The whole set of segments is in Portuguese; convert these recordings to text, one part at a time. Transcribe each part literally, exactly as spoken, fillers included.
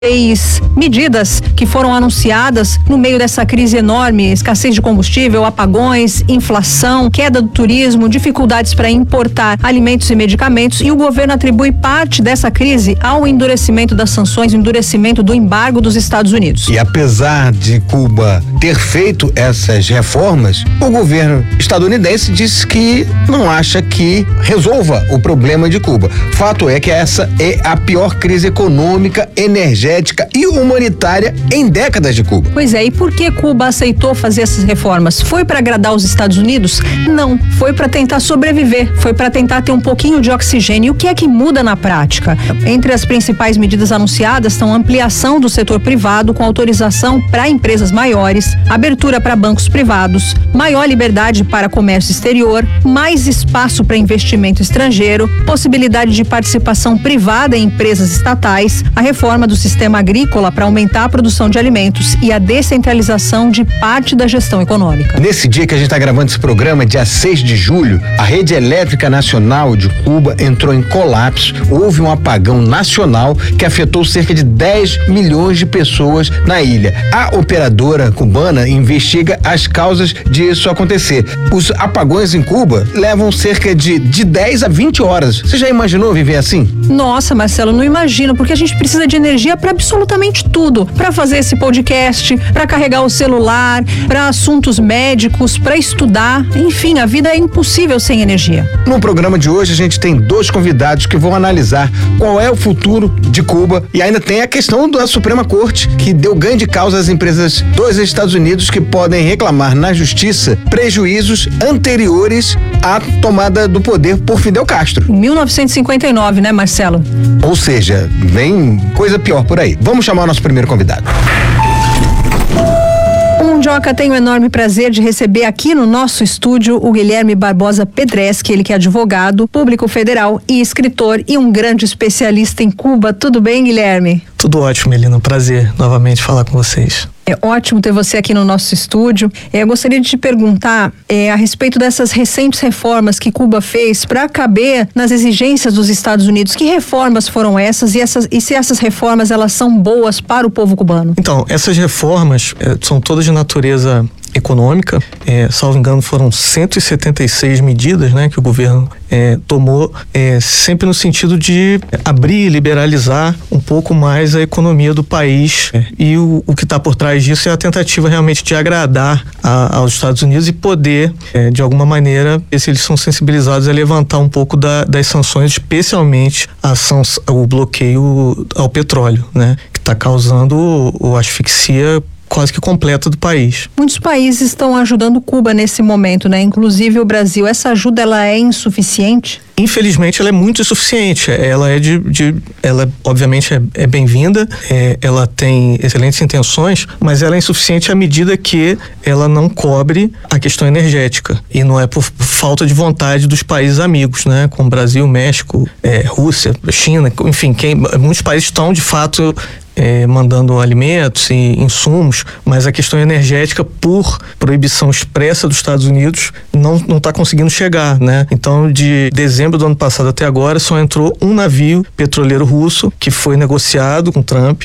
medidas que foram anunciadas no meio dessa crise enorme, escassez de combustível, apagões, inflação, queda do turismo, dificuldades para importar alimentos e medicamentos, e o governo atribui parte dessa crise ao endurecimento das sanções, endurecimento do embargo dos Estados Unidos. E apesar de Cuba ter feito essas reformas, o governo estadunidense disse que não acha que resolva o problema de Cuba. Fato é que essa é a pior crise econômica, energética e humanitária em décadas de Cuba. Pois é, e por que Cuba aceitou fazer essas reformas? Foi para agradar os Estados Unidos? Não, foi para tentar sobreviver, foi para tentar ter um pouquinho de oxigênio. E o que é que muda na prática? Entre as principais medidas anunciadas estão a ampliação do setor privado com autorização para empresas maiores, abertura para bancos privados, maior liberdade para comércio exterior, mais espaço para investimento estrangeiro, possibilidade de participação privada em empresas estatais, a reforma do sistema agrícola para aumentar a produção de alimentos e a descentralização de parte da gestão econômica. Nesse dia que a gente está gravando esse programa, dia seis de julho, a rede elétrica nacional de Cuba entrou em colapso. Houve um apagão nacional que afetou cerca de dez milhões de pessoas na ilha. A operadora cubana investiga as causas disso acontecer. Os apagões em Cuba levam cerca de, de dez a vinte horas. Você já imaginou viver assim? Nossa, Marcelo, não imagino, porque a gente precisa de energia para absolutamente tudo, para fazer esse podcast, para carregar o celular, para assuntos médicos, para estudar, enfim, a vida é impossível sem energia. No programa de hoje a gente tem dois convidados que vão analisar qual é o futuro de Cuba, e ainda tem a questão da Suprema Corte, que deu ganho de causa às empresas dos Estados Unidos que podem reclamar na justiça prejuízos anteriores à tomada do poder por Fidel Castro. Em mil novecentos e cinquenta e nove, né, Marcelo? Ou seja, vem coisa pior por aí. Vamos chamar o nosso primeiro convidado. Joca, tenho o enorme prazer de receber aqui no nosso estúdio o Guilherme Barbosa Pedreschi, ele que é advogado, público federal e escritor e um grande especialista em Cuba. Tudo bem, Guilherme? Tudo ótimo, Melina. Prazer novamente falar com vocês. É ótimo ter você aqui no nosso estúdio. É, eu gostaria de te perguntar é, a respeito dessas recentes reformas que Cuba fez para caber nas exigências dos Estados Unidos. Que reformas foram essas e, essas e se essas reformas elas são boas para o povo cubano? Então, essas reformas é, são todas de natureza econômica, é, salvo engano foram cento e setenta e seis medidas, né, que o governo é, tomou, é, sempre no sentido de abrir e liberalizar um pouco mais a economia do país, é, e o, o que está por trás disso é a tentativa realmente de agradar a, aos Estados Unidos e poder, é, de alguma maneira, ver se eles são sensibilizados a levantar um pouco da, das sanções, especialmente a ação, o bloqueio ao petróleo, né, que está causando o, a asfixia quase que completa do país. Muitos países estão ajudando Cuba nesse momento, né? Inclusive o Brasil. Essa ajuda, ela é insuficiente? Infelizmente, ela é muito insuficiente. Ela é de, de ela obviamente é, é bem-vinda, é, ela tem excelentes intenções, mas ela é insuficiente à medida que ela não cobre a questão energética. E não é por falta de vontade dos países amigos, né? Como Brasil, México, é, Rússia, China, enfim, quem, muitos países estão de fato É, mandando alimentos e insumos, mas a questão energética, por proibição expressa dos Estados Unidos, não não está conseguindo chegar, né? Então, de dezembro do ano passado até agora, só entrou um navio petroleiro russo que foi negociado com Trump,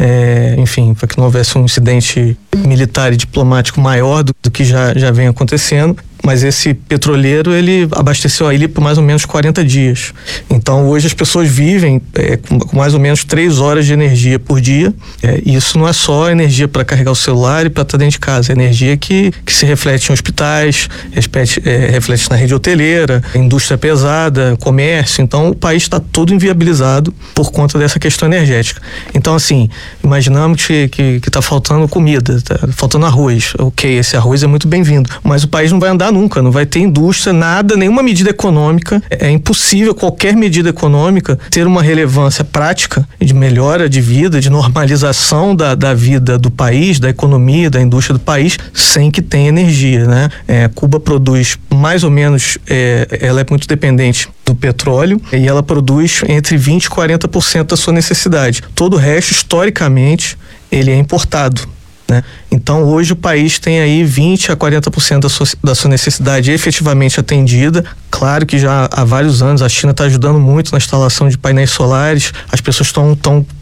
é, enfim, para que não houvesse um incidente militar e diplomático maior do, do que já, já vem acontecendo. Mas esse petroleiro, ele abasteceu a ilha por mais ou menos quarenta dias. Então, hoje as pessoas vivem é, com, com mais ou menos três horas de energia por dia. É, e isso não é só energia para carregar o celular e para estar dentro de casa. É energia que, que se reflete em hospitais, reflete, é, reflete na rede hoteleira, indústria pesada, comércio. Então, o país está todo inviabilizado por conta dessa questão energética. Então, assim, imaginamos que que está faltando comida, está faltando arroz. Ok, esse arroz é muito bem-vindo, mas o país não vai andar nunca, não vai ter indústria, nada, nenhuma medida econômica. É impossível qualquer medida econômica ter uma relevância prática de melhora de vida, de normalização da, da vida do país, da economia, da indústria do país, sem que tenha energia, né? É, Cuba produz mais ou menos, é, ela é muito dependente do petróleo e ela produz entre vinte e quarenta por cento da sua necessidade. Todo o resto, historicamente, ele é importado. né? Então hoje o país tem aí vinte a quarenta por cento da sua, da sua necessidade efetivamente atendida. Claro que já há vários anos a China está ajudando muito na instalação de painéis solares, as pessoas estão tão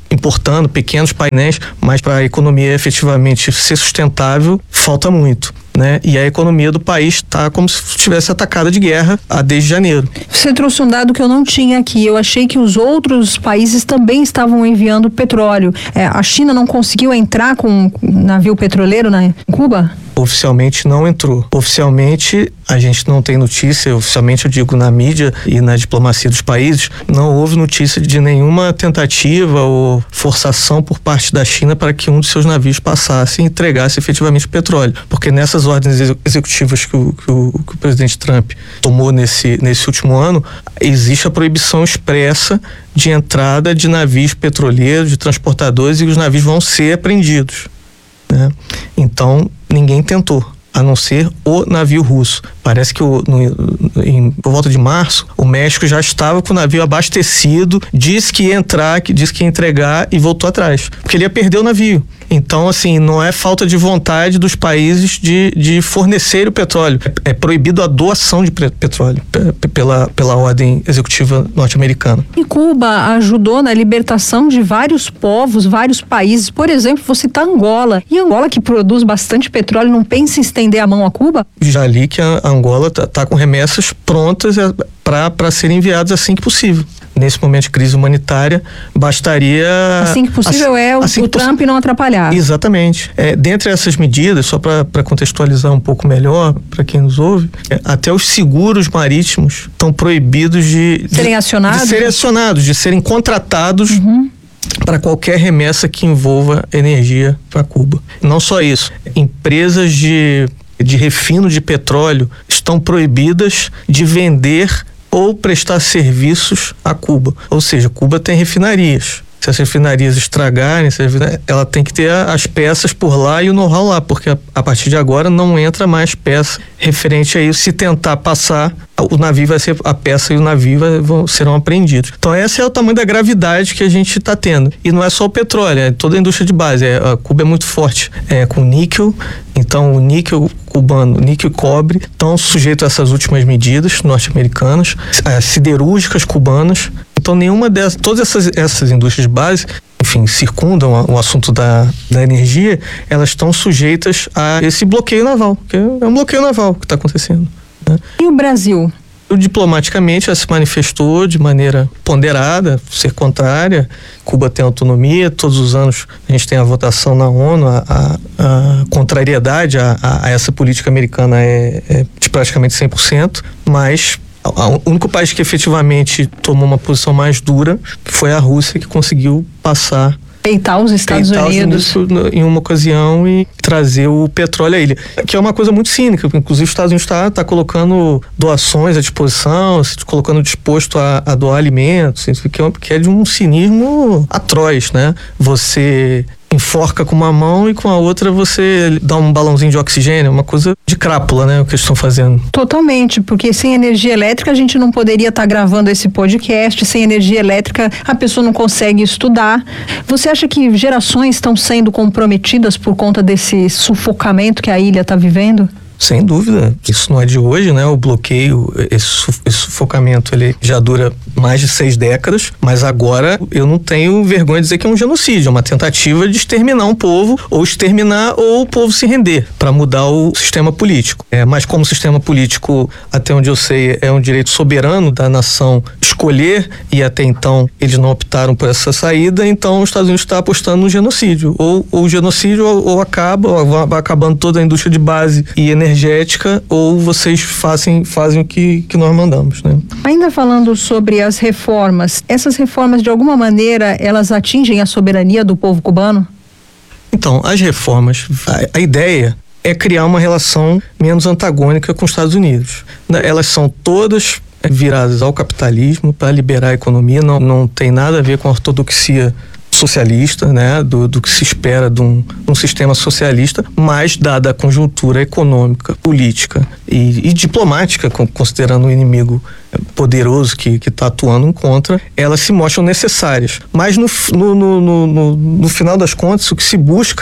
importando pequenos painéis, mas para a economia efetivamente ser sustentável, falta muito. Né? E a economia do país está como se estivesse atacada de guerra há desde janeiro. Você trouxe um dado que eu não tinha aqui. Eu achei que os outros países também estavam enviando petróleo. É, a China não conseguiu entrar com um navio petroleiro na Cuba? Oficialmente não entrou. Oficialmente a gente não tem notícia, oficialmente eu digo na mídia e na diplomacia dos países, não houve notícia de nenhuma tentativa ou forçação por parte da China para que um de seus navios passasse e entregasse efetivamente petróleo. Porque nessas ordens executivas que o, que o, que o presidente Trump tomou nesse, nesse último ano, existe a proibição expressa de entrada de navios petroleiros, de transportadores, e os navios vão ser apreendidos. Né? Então, ninguém tentou, a não ser o navio russo. Parece que o, no, em, por volta de março, o México já estava com o navio abastecido, disse que ia entrar, que disse que ia entregar e voltou atrás, porque ele ia perder o navio. Então, assim, não é falta de vontade dos países de, de fornecer o petróleo. É, é proibido a doação de petróleo p- pela, pela ordem executiva norte-americana. E Cuba ajudou na libertação de vários povos, vários países. Por exemplo, vou citar Angola. E Angola, que produz bastante petróleo, não pensa em estender a mão a Cuba? Já li que a Angola está tá com remessas prontas para serem enviadas assim que possível. Nesse momento de crise humanitária, bastaria... Assim que possível assim, é o, assim o Trump poss... não atrapalhar. Exatamente. É, dentre essas medidas, só para contextualizar um pouco melhor, para quem nos ouve, é, até os seguros marítimos estão proibidos de... Serem de, acionados? De serem acionados, de serem contratados... Uhum. Para qualquer remessa que envolva energia para Cuba. Não só isso, empresas de, de refino de petróleo estão proibidas de vender ou prestar serviços a Cuba. Ou seja, Cuba tem refinarias. Se as refinarias estragarem, ela tem que ter as peças por lá e o know-how lá, porque a, a partir de agora não entra mais peça referente a isso. Se tentar passar, o navio vai ser, a peça e o navio vai, vão, serão apreendidos. Então esse é o tamanho da gravidade que a gente está tendo. E não é só o petróleo, é toda a indústria de base. É, a Cuba é muito forte é, com níquel, então o níquel cubano, níquel e cobre, estão sujeitos a essas últimas medidas norte-americanas, as siderúrgicas cubanas. Então nenhuma dessas, todas essas, essas indústrias de base, enfim, circundam o assunto da, da energia, elas estão sujeitas a esse bloqueio naval, que é um bloqueio naval que está acontecendo. Né? E o Brasil? Diplomaticamente, ela se manifestou de maneira ponderada, ser contrária. Cuba tem autonomia, todos os anos a gente tem a votação na ONU, a, a, a contrariedade a, a, a essa política americana é, é de praticamente cem por cento, mas o único país que efetivamente tomou uma posição mais dura foi a Rússia, que conseguiu passar peitar os Estados peitar Unidos os Unidos em uma ocasião e trazer o petróleo à ilha, que é uma coisa muito cínica. Inclusive os Estados Unidos está tá colocando doações à disposição, se colocando disposto a, a doar alimentos, que é, que é de um cinismo atroz, né? Você enforca com uma mão e com a outra você dá um balãozinho de oxigênio, uma coisa de crápula, né, o que eles estão fazendo. Totalmente, porque sem energia elétrica a gente não poderia estar tá gravando esse podcast, sem energia elétrica a pessoa não consegue estudar. Você acha que gerações estão sendo comprometidas por conta desse sufocamento que a ilha está vivendo? Sem dúvida, isso não é de hoje, né? O bloqueio, esse, esse sufocamento, ele já dura mais de seis décadas, mas agora eu não tenho vergonha de dizer que é um genocídio, é uma tentativa de exterminar um povo, ou exterminar ou o povo se render, para mudar o sistema político. É, mas como o sistema político, até onde eu sei, é um direito soberano da nação escolher, e até então eles não optaram por essa saída, então os Estados Unidos está apostando no genocídio, ou o genocídio ou, ou acaba, ou vai acabando toda a indústria de base e energia energética, ou vocês fazem, fazem o que, que nós mandamos, né? Ainda falando sobre as reformas, essas reformas de alguma maneira elas atingem a soberania do povo cubano? Então, as reformas, a, a ideia é criar uma relação menos antagônica com os Estados Unidos. Elas são todas viradas ao capitalismo para liberar a economia, não, não tem nada a ver com a ortodoxia socialista, né, do, do que se espera de um, de um sistema socialista, mas dada a conjuntura econômica, política e, e diplomática, considerando o inimigo poderoso que está atuando contra, elas se mostram necessárias. Mas no, no, no, no, no final das contas, o que se busca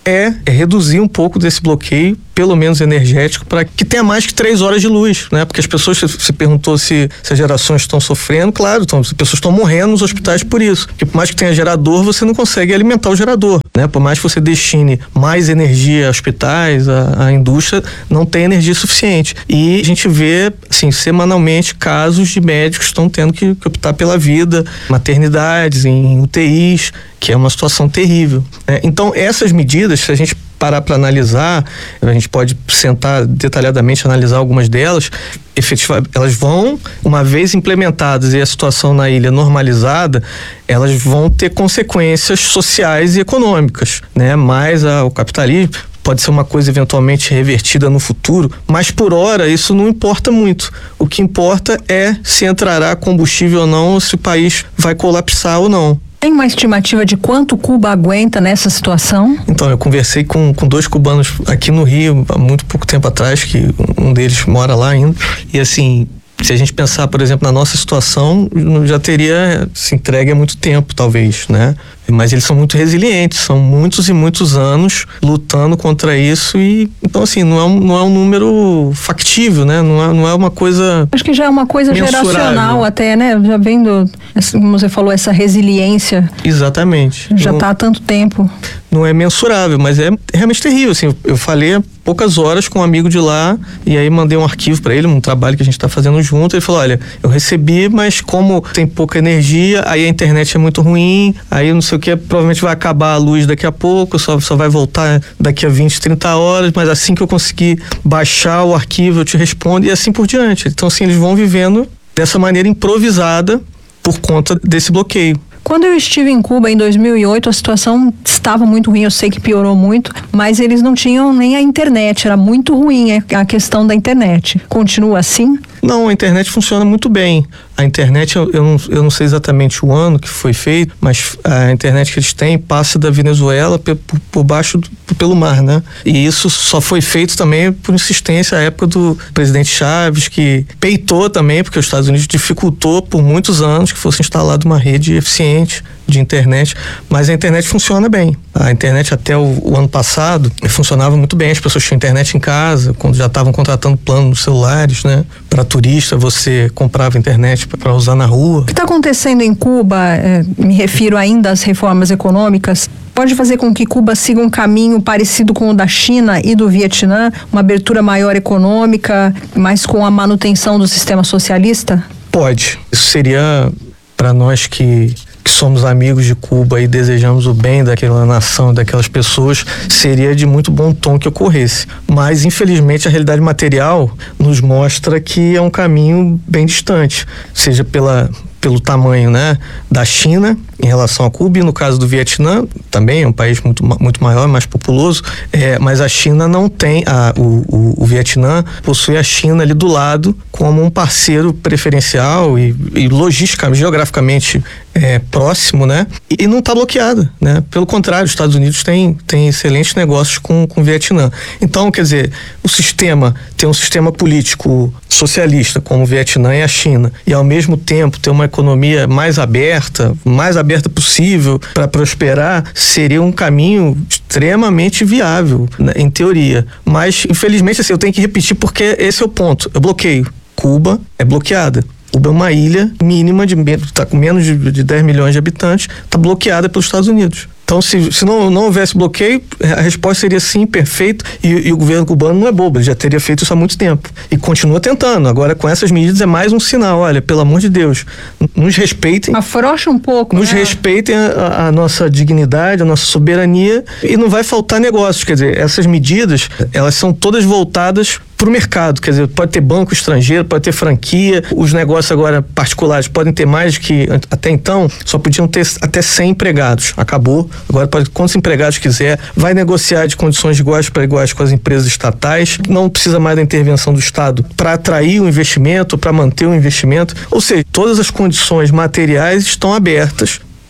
é, é reduzir um pouco desse bloqueio, pelo menos energético, para que tenha mais que três horas de luz, né? Porque as pessoas, você perguntou se, se as gerações estão sofrendo, claro, então, as pessoas estão morrendo nos hospitais por isso. Porque por mais que tenha gerador, você não consegue alimentar o gerador, né? Por mais que você destine mais energia a hospitais, a, a indústria, não tem energia suficiente. E a gente vê, assim, semanalmente casos de médicos que estão tendo que, que optar pela vida, maternidades, em U T Is, que é uma situação terrível, né? Então, essas medidas, se a gente parar para analisar, a gente pode sentar detalhadamente, analisar algumas delas, efetivamente, elas vão, uma vez implementadas e a situação na ilha normalizada, elas vão ter consequências sociais e econômicas, né? Mais a, o capitalismo pode ser uma coisa eventualmente revertida no futuro, mas por hora isso não importa muito. O que importa é se entrará combustível ou não, se o país vai colapsar ou não. Tem uma estimativa de quanto Cuba aguenta nessa situação? Então, eu conversei com, com dois cubanos aqui no Rio, há muito pouco tempo atrás, que um deles mora lá ainda. E assim, se a gente pensar, por exemplo, na nossa situação, já teria se entregue há muito tempo, talvez, né? Mas eles são muito resilientes, são muitos e muitos anos lutando contra isso e, então assim, não é um, não é um número factível, né? Não é, não é uma coisa Acho que já é uma coisa mensurável. Geracional até, né? Já vendo, como você falou, essa resiliência. Exatamente. Já não, tá há tanto tempo. Não é mensurável, mas é realmente terrível, assim, eu, eu falei há poucas horas com um amigo de lá e aí mandei um arquivo para ele, um trabalho que a gente tá fazendo junto, ele falou, olha, eu recebi, mas como tem pouca energia, aí a internet é muito ruim, aí não sei o que, provavelmente vai acabar a luz daqui a pouco, só, só vai voltar daqui a vinte, trinta horas, mas assim que eu conseguir baixar o arquivo eu te respondo e assim por diante. Então assim, eles vão vivendo dessa maneira improvisada por conta desse bloqueio. Quando eu estive em Cuba em dois mil e oito, a situação estava muito ruim, eu sei que piorou muito, mas eles não tinham nem a internet, era muito ruim a questão da internet. Continua assim? Não, a internet funciona muito bem. A internet, eu, eu, não, eu não sei exatamente o ano que foi feito, mas a internet que eles têm passa da Venezuela por, por baixo, do, pelo mar, né? E isso só foi feito também por insistência à época do presidente Chaves, que peitou também, porque os Estados Unidos dificultou por muitos anos que fosse instalada uma rede eficiente de internet, mas a internet funciona bem. A internet até o, o ano passado funcionava muito bem, as pessoas tinham internet em casa, quando já estavam contratando plano nos celulares, né? Para turista, você comprava internet para usar na rua. O que está acontecendo em Cuba, é, me refiro ainda às reformas econômicas, pode fazer com que Cuba siga um caminho parecido com o da China e do Vietnã, uma abertura maior econômica, mas com a manutenção do sistema socialista? Pode. Isso seria, para nós que que somos amigos de Cuba e desejamos o bem daquela nação, daquelas pessoas, seria de muito bom tom que ocorresse. Mas, infelizmente, a realidade material nos mostra que é um caminho bem distante, seja pela, pelo tamanho, né, da China em relação a Cuba, e no caso do Vietnã, também é um país muito, muito maior, mais populoso, é, mas a China não tem, a, o, o, o Vietnã possui a China ali do lado como um parceiro preferencial e, e logisticamente, geograficamente é, próximo, né? E, e não está bloqueada, né? Pelo contrário, os Estados Unidos têm tem excelentes negócios com, com o Vietnã. Então, quer dizer, o sistema, ter um sistema político socialista como o Vietnã e a China, e ao mesmo tempo ter uma economia mais aberta, mais aberta possível para prosperar, seria um caminho extremamente viável, né, em teoria. Mas, infelizmente, assim, eu tenho que repetir porque esse é o ponto. Eu bloqueio. Cuba é bloqueada. Cuba é uma ilha mínima, de tá com menos de, de dez milhões de habitantes, está bloqueada pelos Estados Unidos. Então, se, se não, não houvesse bloqueio, a resposta seria sim, perfeito, e, e o governo cubano não é bobo, ele já teria feito isso há muito tempo. E continua tentando. Agora, com essas medidas, é mais um sinal, olha, pelo amor de Deus, nos respeitem. Afrouxa um pouco, Nos né? respeitem a, a nossa dignidade, a nossa soberania, e não vai faltar negócios. Quer dizer, essas medidas, elas são todas voltadas para o mercado, quer dizer, pode ter banco estrangeiro, pode ter franquia, os negócios agora particulares podem ter mais que até então, só podiam ter até cem empregados, acabou, agora pode quantos empregados quiser, vai negociar de condições iguais para iguais com as empresas estatais, não precisa mais da intervenção do Estado para atrair o investimento, para manter o investimento, ou seja, todas as condições materiais estão abertas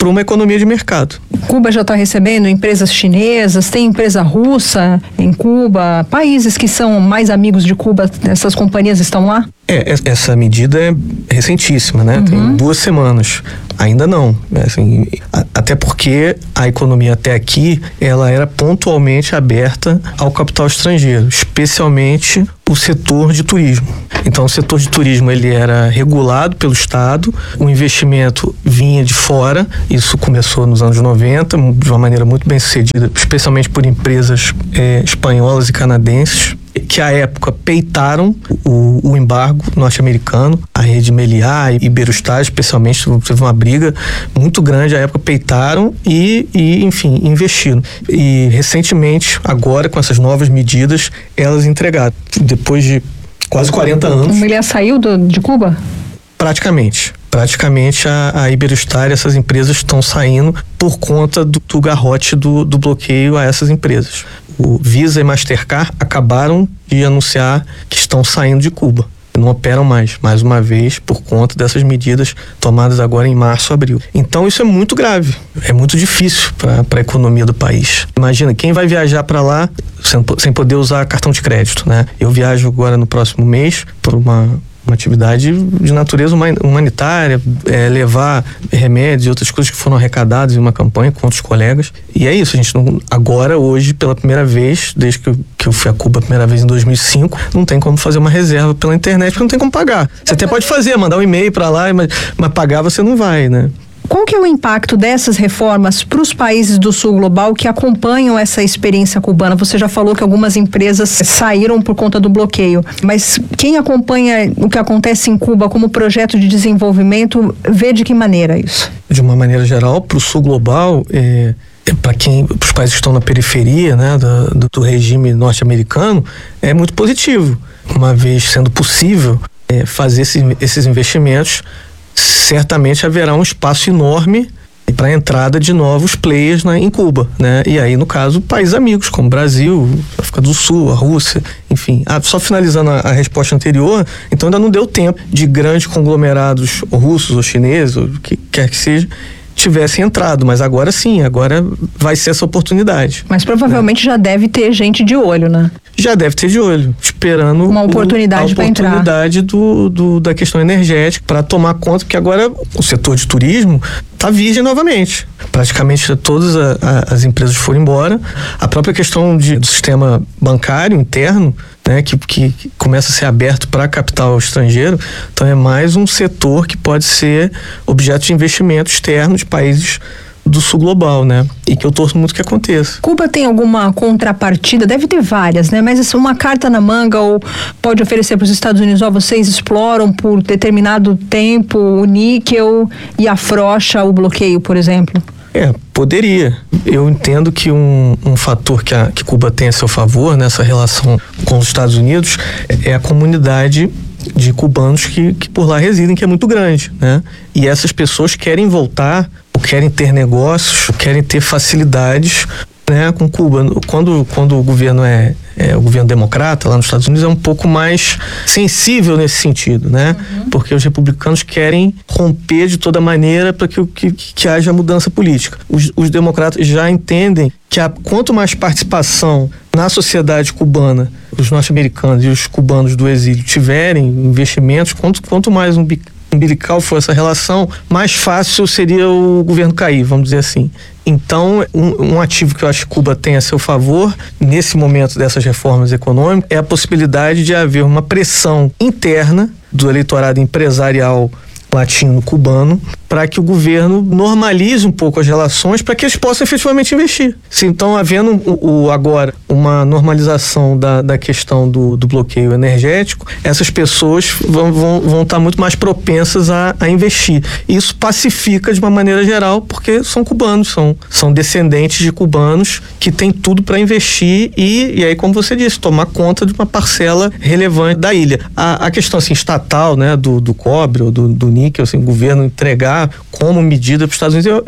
para uma economia de mercado. Cuba já está recebendo empresas chinesas, tem empresa russa em Cuba, países que são mais amigos de Cuba, essas companhias estão lá? É, essa medida é recentíssima, né? Uhum. Tem duas semanas. Ainda não. Assim, a, até porque a economia até aqui, ela era pontualmente aberta ao capital estrangeiro, especialmente o setor de turismo. Então, o setor de turismo, ele era regulado pelo Estado, o investimento vinha de fora, isso começou nos anos noventa, de uma maneira muito bem sucedida, especialmente por empresas é, espanholas e canadenses, que à época peitaram o, o embargo norte-americano, a rede Meliá e Iberostar, especialmente, teve uma briga muito grande, à época peitaram e, e, enfim, investiram. E recentemente, agora com essas novas medidas, elas entregaram, depois de quase quarenta anos. O Meliá saiu do, de Cuba? Praticamente. Praticamente a, a Iberostar e essas empresas estão saindo por conta do, do garrote do, do bloqueio a essas empresas. O Visa e Mastercard acabaram de anunciar que estão saindo de Cuba. Não operam mais, mais uma vez, por conta dessas medidas tomadas agora em março, abril. Então isso é muito grave, é muito difícil para a economia do país. Imagina, quem vai viajar para lá sem, sem poder usar cartão de crédito, né? Eu viajo agora no próximo mês por uma... uma atividade de natureza humanitária, é, levar remédios e outras coisas que foram arrecadadas em uma campanha com outros colegas. E é isso, a gente não, agora, hoje, pela primeira vez, desde que eu, que eu fui a Cuba a primeira vez em dois mil e cinco, não tem como fazer uma reserva pela internet, porque não tem como pagar. Você até pode fazer, mandar um e-mail para lá, mas, mas pagar você não vai, né? Qual que é o impacto dessas reformas para os países do sul global que acompanham essa experiência cubana? Você já falou que algumas empresas saíram por conta do bloqueio, mas quem acompanha o que acontece em Cuba como projeto de desenvolvimento vê de que maneira isso? De uma maneira geral, para o sul global, é, é para quem, para os países que estão na periferia, né, do, do regime norte-americano, é muito positivo. Uma vez sendo possível é, fazer esse, esses investimentos, certamente haverá um espaço enorme para a entrada de novos players na, em Cuba, né? E aí, no caso, países amigos, como Brasil, África do Sul, a Rússia, enfim. Ah, só finalizando a, a resposta anterior, então ainda não deu tempo de grandes conglomerados russos ou chineses, ou o que quer que seja, tivessem entrado, mas agora sim, agora vai ser essa oportunidade. Mas provavelmente né? já deve ter gente de olho, né? Já deve ter de olho, esperando uma oportunidade para entrar. A oportunidade do, do, da questão energética para tomar conta, porque agora o setor de turismo está virgem novamente. Praticamente todas a, a, as empresas foram embora. A própria questão de, do sistema bancário interno, né, que, que começa a ser aberto para capital estrangeiro, então é mais um setor que pode ser objeto de investimento externo de países do sul global, né? E que eu torço muito que aconteça. Cuba tem alguma contrapartida? Deve ter várias, né? Mas assim, uma carta na manga ou pode oferecer para os Estados Unidos, ó, vocês exploram por determinado tempo o níquel e afrouxa o bloqueio, por exemplo? É, poderia. Eu entendo que um, um fator que, a, que Cuba tem a seu favor nessa relação com os Estados Unidos é a comunidade de cubanos que, que por lá residem, que é muito grande, né? E essas pessoas querem voltar, ou querem ter negócios, ou querem ter facilidades, né, com Cuba. Quando, quando o governo é, é o governo democrata lá nos Estados Unidos, é um pouco mais sensível nesse sentido, né? Uhum. Porque os republicanos querem romper de toda maneira para que, que, que haja mudança política. Os, os democratas já entendem que a, quanto mais participação na sociedade cubana, os norte-americanos e os cubanos do exílio tiverem investimentos, quanto, quanto mais um umbilical for essa relação, mais fácil seria o governo cair, vamos dizer assim. Então, um, um ativo que eu acho que Cuba tem a seu favor, nesse momento dessas reformas econômicas, é a possibilidade de haver uma pressão interna do eleitorado empresarial latino-cubano para que o governo normalize um pouco as relações para que eles possam efetivamente investir. Se então, havendo o, o, agora uma normalização da, da questão do, do bloqueio energético, essas pessoas vão, vão, vão estar muito mais propensas a, a investir. Isso pacifica de uma maneira geral, porque são cubanos, são, são descendentes de cubanos que têm tudo para investir e, e aí, como você disse, tomar conta de uma parcela relevante da ilha. A, a questão assim, estatal, né, do, do cobre ou do, do níquel, assim, o governo entregar como medida para os Estados Unidos, eu, eu,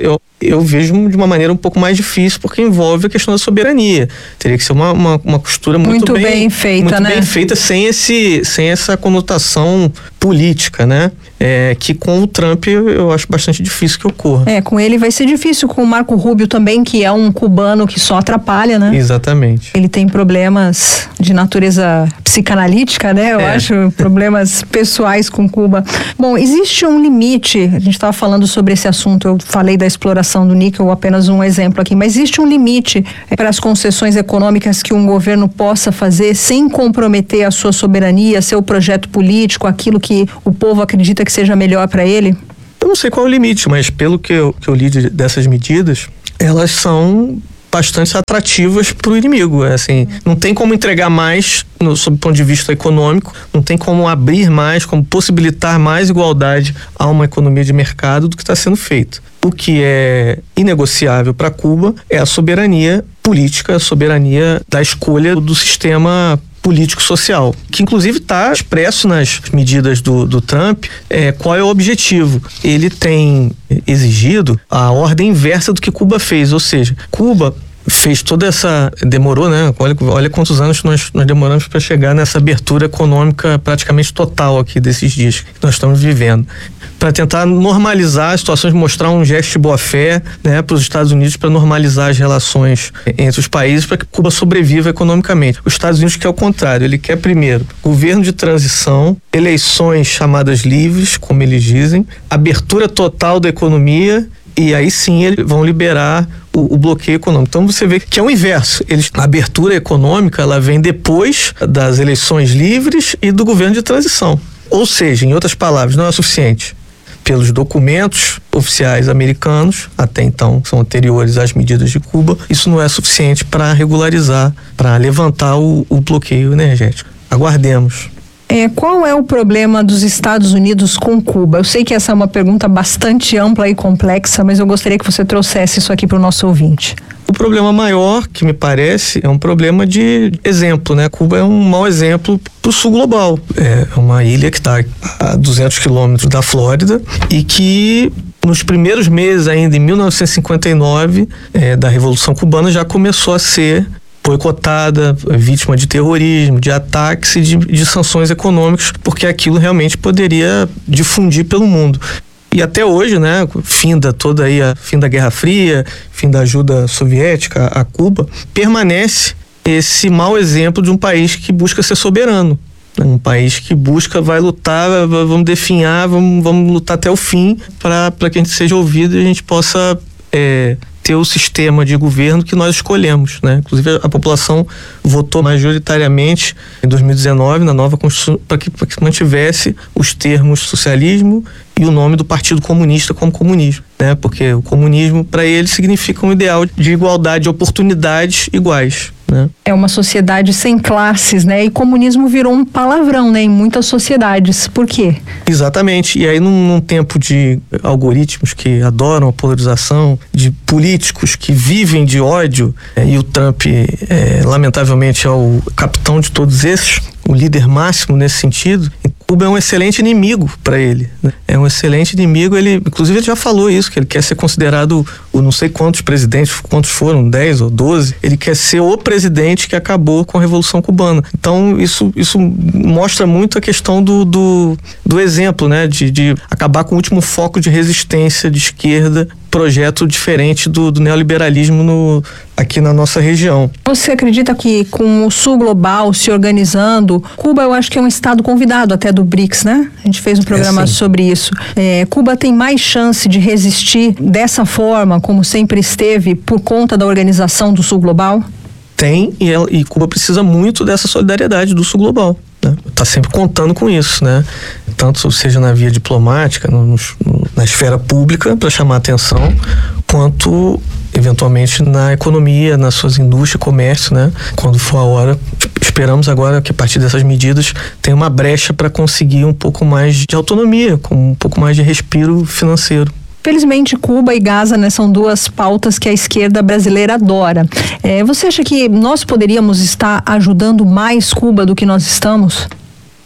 eu vejo de uma maneira um pouco mais difícil, porque envolve a questão da soberania. Teria que ser uma, uma, uma costura muito, muito bem, bem feita, muito né? bem feita, sem, esse, sem essa conotação política, né? É, que com o Trump eu acho bastante difícil que ocorra. É, com ele vai ser difícil, com o Marco Rubio também, que é um cubano que só atrapalha, né? Exatamente. Ele tem problemas de natureza psicanalítica, né? Eu é. acho, problemas pessoais com Cuba. Bom, existe um limite, a gente estava falando sobre esse assunto, eu falei da exploração do níquel, apenas um exemplo aqui, mas existe um limite para as concessões econômicas que um governo possa fazer sem comprometer a sua soberania, seu projeto político, aquilo que o povo acredita que seja melhor para ele? Eu não sei qual é o limite, mas pelo que eu, que eu li de, dessas medidas, elas são bastante atrativas para o inimigo. É assim, não tem como entregar mais no, sob o ponto de vista econômico, não tem como abrir mais, como possibilitar mais igualdade a uma economia de mercado do que está sendo feito. O que é inegociável para Cuba é a soberania política, a soberania da escolha do sistema político-social, que inclusive está expresso nas medidas do, do Trump. É, qual é o objetivo? Ele tem exigido a ordem inversa do que Cuba fez, ou seja, Cuba fez toda essa... demorou, né? Olha, olha quantos anos nós, nós demoramos para chegar nessa abertura econômica praticamente total aqui desses dias que nós estamos vivendo, para tentar normalizar as situações, mostrar um gesto de boa-fé, né, para os Estados Unidos, para normalizar as relações entre os países, para que Cuba sobreviva economicamente. Os Estados Unidos quer o contrário, ele quer primeiro governo de transição, eleições chamadas livres, como eles dizem, abertura total da economia, e aí sim eles vão liberar o, o bloqueio econômico. Então você vê que é o inverso. Eles, a abertura econômica ela vem depois das eleições livres e do governo de transição. Ou seja, em outras palavras, não é suficiente. Pelos documentos oficiais americanos, até então são anteriores às medidas de Cuba, isso não é suficiente para regularizar, para levantar o, o bloqueio energético. Aguardemos. É, qual é o problema dos Estados Unidos com Cuba? Eu sei que essa é uma pergunta bastante ampla e complexa, mas eu gostaria que você trouxesse isso aqui para o nosso ouvinte. O problema maior, que me parece, é um problema de exemplo, né? Cuba é um mau exemplo para o sul global. É uma ilha que está a duzentos quilômetros da Flórida e que nos primeiros meses ainda, em mil novecentos e cinquenta e nove, é, da Revolução Cubana, já começou a ser boicotada, vítima de terrorismo, de ataques e de, de sanções econômicas, porque aquilo realmente poderia difundir pelo mundo. E até hoje, né, fim da toda aí a fim da Guerra Fria, fim da ajuda soviética a Cuba, permanece esse mau exemplo de um país que busca ser soberano. Um país que busca, vai lutar, vamos definhar, vamos, vamos lutar até o fim para que a gente seja ouvido e a gente possa é, ter o sistema de governo que nós escolhemos, né? Inclusive a população votou majoritariamente em dois mil e dezenove na nova Constituição para que, para que mantivesse os termos socialismo e o nome do Partido Comunista como comunismo, né? Porque o comunismo para ele significa um ideal de igualdade de oportunidades iguais, né? É uma sociedade sem classes, né? E comunismo virou um palavrão, né? Em muitas sociedades. Por quê? Exatamente. E aí num, num tempo de algoritmos que adoram a polarização, de políticos que vivem de ódio, é, e o Trump, é, lamentavelmente, é o capitão de todos esses, o líder máximo nesse sentido. Cuba é um excelente inimigo para ele, né? É um excelente inimigo, ele, inclusive ele já falou isso, que ele quer ser considerado o não sei quantos presidentes, quantos foram, dez ou doze, ele quer ser o presidente que acabou com a Revolução Cubana. Então isso, isso mostra muito a questão do, do, do exemplo, né? De, de acabar com o último foco de resistência de esquerda, projeto diferente do, do neoliberalismo no, aqui na nossa região. Você acredita que com o sul global se organizando, Cuba eu acho que é um estado convidado até do BRICS, né? A gente fez um programa é, sobre isso. É, Cuba tem mais chance de resistir dessa forma, como sempre esteve, por conta da organização do sul global? Tem, e, ela, e Cuba precisa muito dessa solidariedade do sul global. Está sempre contando com isso, né? Tanto seja na via diplomática, no, no, na esfera pública, para chamar atenção, quanto eventualmente na economia, nas suas indústrias, comércio, né? Quando for a hora, esperamos agora que a partir dessas medidas tenha uma brecha para conseguir um pouco mais de autonomia, com um pouco mais de respiro financeiro. Felizmente, Cuba e Gaza, né, são duas pautas que a esquerda brasileira adora. É, você acha que nós poderíamos estar ajudando mais Cuba do que nós estamos?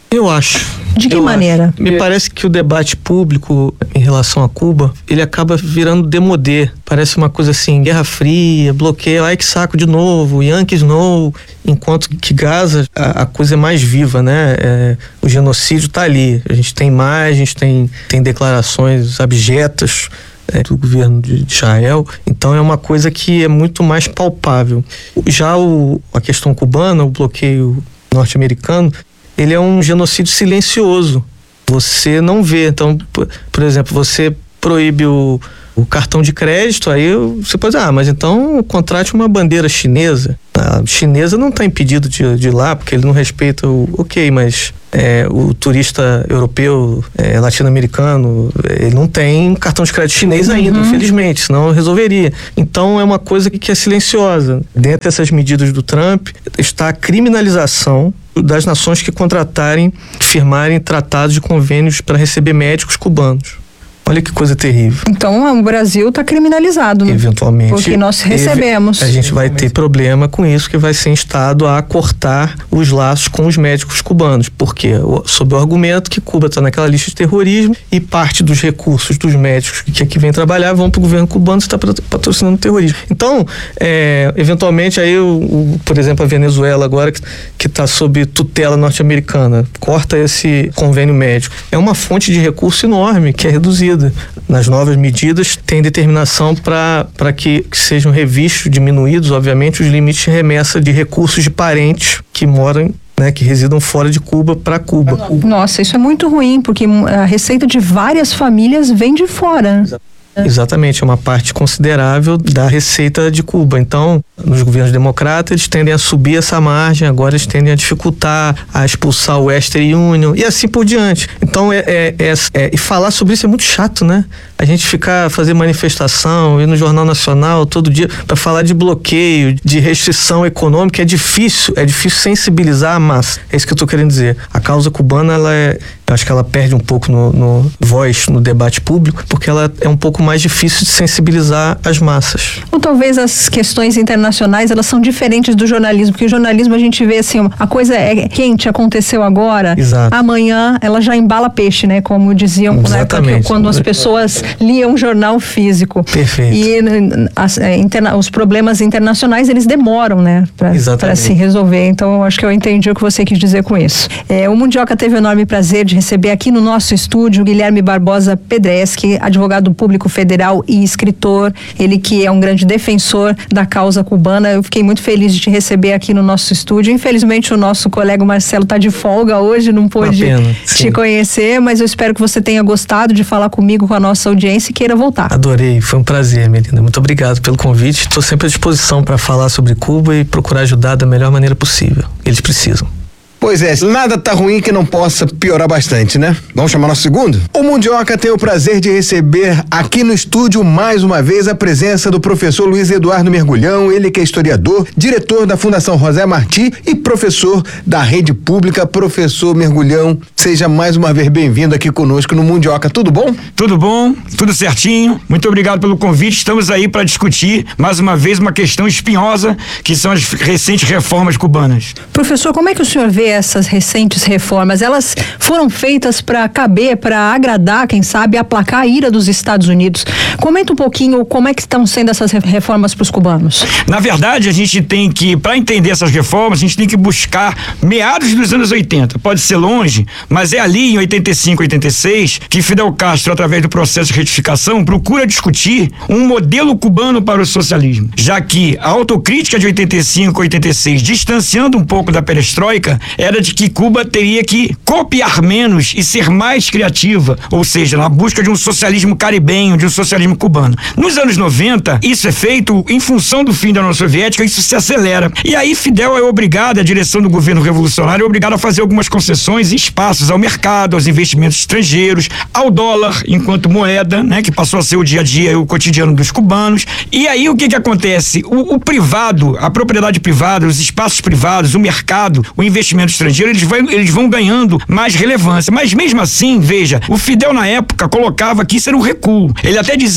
Eu acho. De que eu maneira? Acho. Me parece que o debate público em relação a Cuba, ele acaba virando demodê. Parece uma coisa assim, Guerra Fria, bloqueio, ai que saco de novo, Yankees no. Enquanto que Gaza, a, a coisa é mais viva, né? É, o genocídio está ali. A gente tem imagens, tem, tem declarações abjetas é, do governo de Israel. Então é uma coisa que é muito mais palpável. Já o, a questão cubana, o bloqueio norte-americano, ele é um genocídio silencioso. Você não vê. Então, por, por exemplo, você proíbe o, o cartão de crédito, aí você pode dizer, ah, mas então contrate uma bandeira chinesa. A chinesa não está impedido de, de ir lá, porque ele não respeita o... Ok, mas é, o turista europeu, é, latino-americano, ele não tem cartão de crédito chinês ainda, uhum. infelizmente, senão resolveria. Então é uma coisa que é silenciosa. Dentro dessas medidas do Trump, está a criminalização das nações que contratarem, que firmarem tratados de convênios para receber médicos cubanos. Olha que coisa terrível. Então o Brasil está criminalizado, né? Eventualmente. Porque nós recebemos. A gente vai ter problema com isso, que vai ser instado a cortar os laços com os médicos cubanos. Porque sob o argumento que Cuba está naquela lista de terrorismo e parte dos recursos dos médicos que aqui vêm trabalhar vão para o governo cubano, está patrocinando o terrorismo. Então, é, eventualmente, aí, o, o, por exemplo, a Venezuela agora, que está sob tutela norte-americana, corta esse convênio médico. É uma fonte de recurso enorme que é reduzida. Nas novas medidas, tem determinação para que, que sejam revistos, diminuídos, obviamente, os limites de remessa de recursos de parentes que moram, né, que residam fora de Cuba para Cuba. Nossa, isso é muito ruim, porque a receita de várias famílias vem de fora. Exatamente, é uma parte considerável da receita de Cuba. Então, nos governos democratas, eles tendem a subir essa margem, agora eles tendem a dificultar, a expulsar o Western Union e assim por diante. Então, é, é, é, é, e falar sobre isso é muito chato, né? A gente ficar, fazer manifestação, ir no Jornal Nacional todo dia para falar de bloqueio, de restrição econômica, é difícil, é difícil sensibilizar a massa. É isso que eu tô querendo dizer. A causa cubana, ela é, eu acho que ela perde um pouco no, no voz, no debate público, porque ela é um pouco mais difícil de sensibilizar as massas. Ou talvez as questões internacionais, elas são diferentes do jornalismo, porque o jornalismo a gente vê assim, a coisa é quente, aconteceu agora, Exato. Amanhã ela já embala peixe, né? Como diziam na época, quando as pessoas liam um jornal físico. Perfeito. E as, é, interna, os problemas internacionais, eles demoram, né? Para se resolver. Então, eu acho que eu entendi o que você quis dizer com isso. É, o Mundioca teve o enorme prazer de receber aqui no nosso estúdio o Guilherme Barbosa Pedreschi, advogado público federal e escritor, ele que é um grande defensor da causa cubana. Eu fiquei muito feliz de te receber aqui no nosso estúdio. Infelizmente, o nosso colega Marcelo está de folga hoje, não pôde pena, te sim. conhecer, mas eu espero que você tenha gostado de falar comigo, com a nossa audiência e queira voltar. Adorei, foi um prazer, Melinda. Muito obrigado pelo convite. Estou sempre à disposição para falar sobre Cuba e procurar ajudar da melhor maneira possível. Eles precisam. Pois é, nada tá ruim que não possa piorar bastante, né? Vamos chamar nosso segundo? O Mundioca tem o prazer de receber aqui no estúdio mais uma vez a presença do professor Luiz Eduardo Mergulhão, ele que é historiador, diretor da Fundação José Martí e professor da Rede Pública. Professor Mergulhão, seja mais uma vez bem-vindo aqui conosco no Mundioca. Tudo bom? Tudo bom, tudo certinho. Muito obrigado pelo convite. Estamos aí para discutir mais uma vez uma questão espinhosa, que são as recentes reformas cubanas. Professor, como é que o senhor vê essas recentes reformas? Elas foram feitas para caber, para agradar, quem sabe, aplacar a ira dos Estados Unidos. Comenta um pouquinho como é que estão sendo essas reformas para os cubanos. Na verdade, a gente tem que, para entender essas reformas, a gente tem que buscar meados dos anos oitenta. Pode ser longe, mas é ali em oitenta e cinco, oitenta e seis que Fidel Castro, através do processo de retificação, procura discutir um modelo cubano para o socialismo, já que a autocrítica de oitenta e cinco, oitenta e seis, distanciando um pouco da perestroika, era de que Cuba teria que copiar menos e ser mais criativa, ou seja, na busca de um socialismo caribenho, de um socialismo cubano. Nos anos noventa, isso é feito em função do fim da União Soviética, isso se acelera. E aí Fidel é obrigado, a direção do governo revolucionário é obrigada a fazer algumas concessões e espaços ao mercado, aos investimentos estrangeiros, ao dólar enquanto moeda, né, que passou a ser o dia a dia e o cotidiano dos cubanos. E aí o que que acontece? O, o privado, a propriedade privada, os espaços privados, o mercado, o investimento estrangeiro, eles vão, eles vão ganhando mais relevância. Mas mesmo assim, veja, o Fidel na época colocava que isso era um recuo. Ele até dizia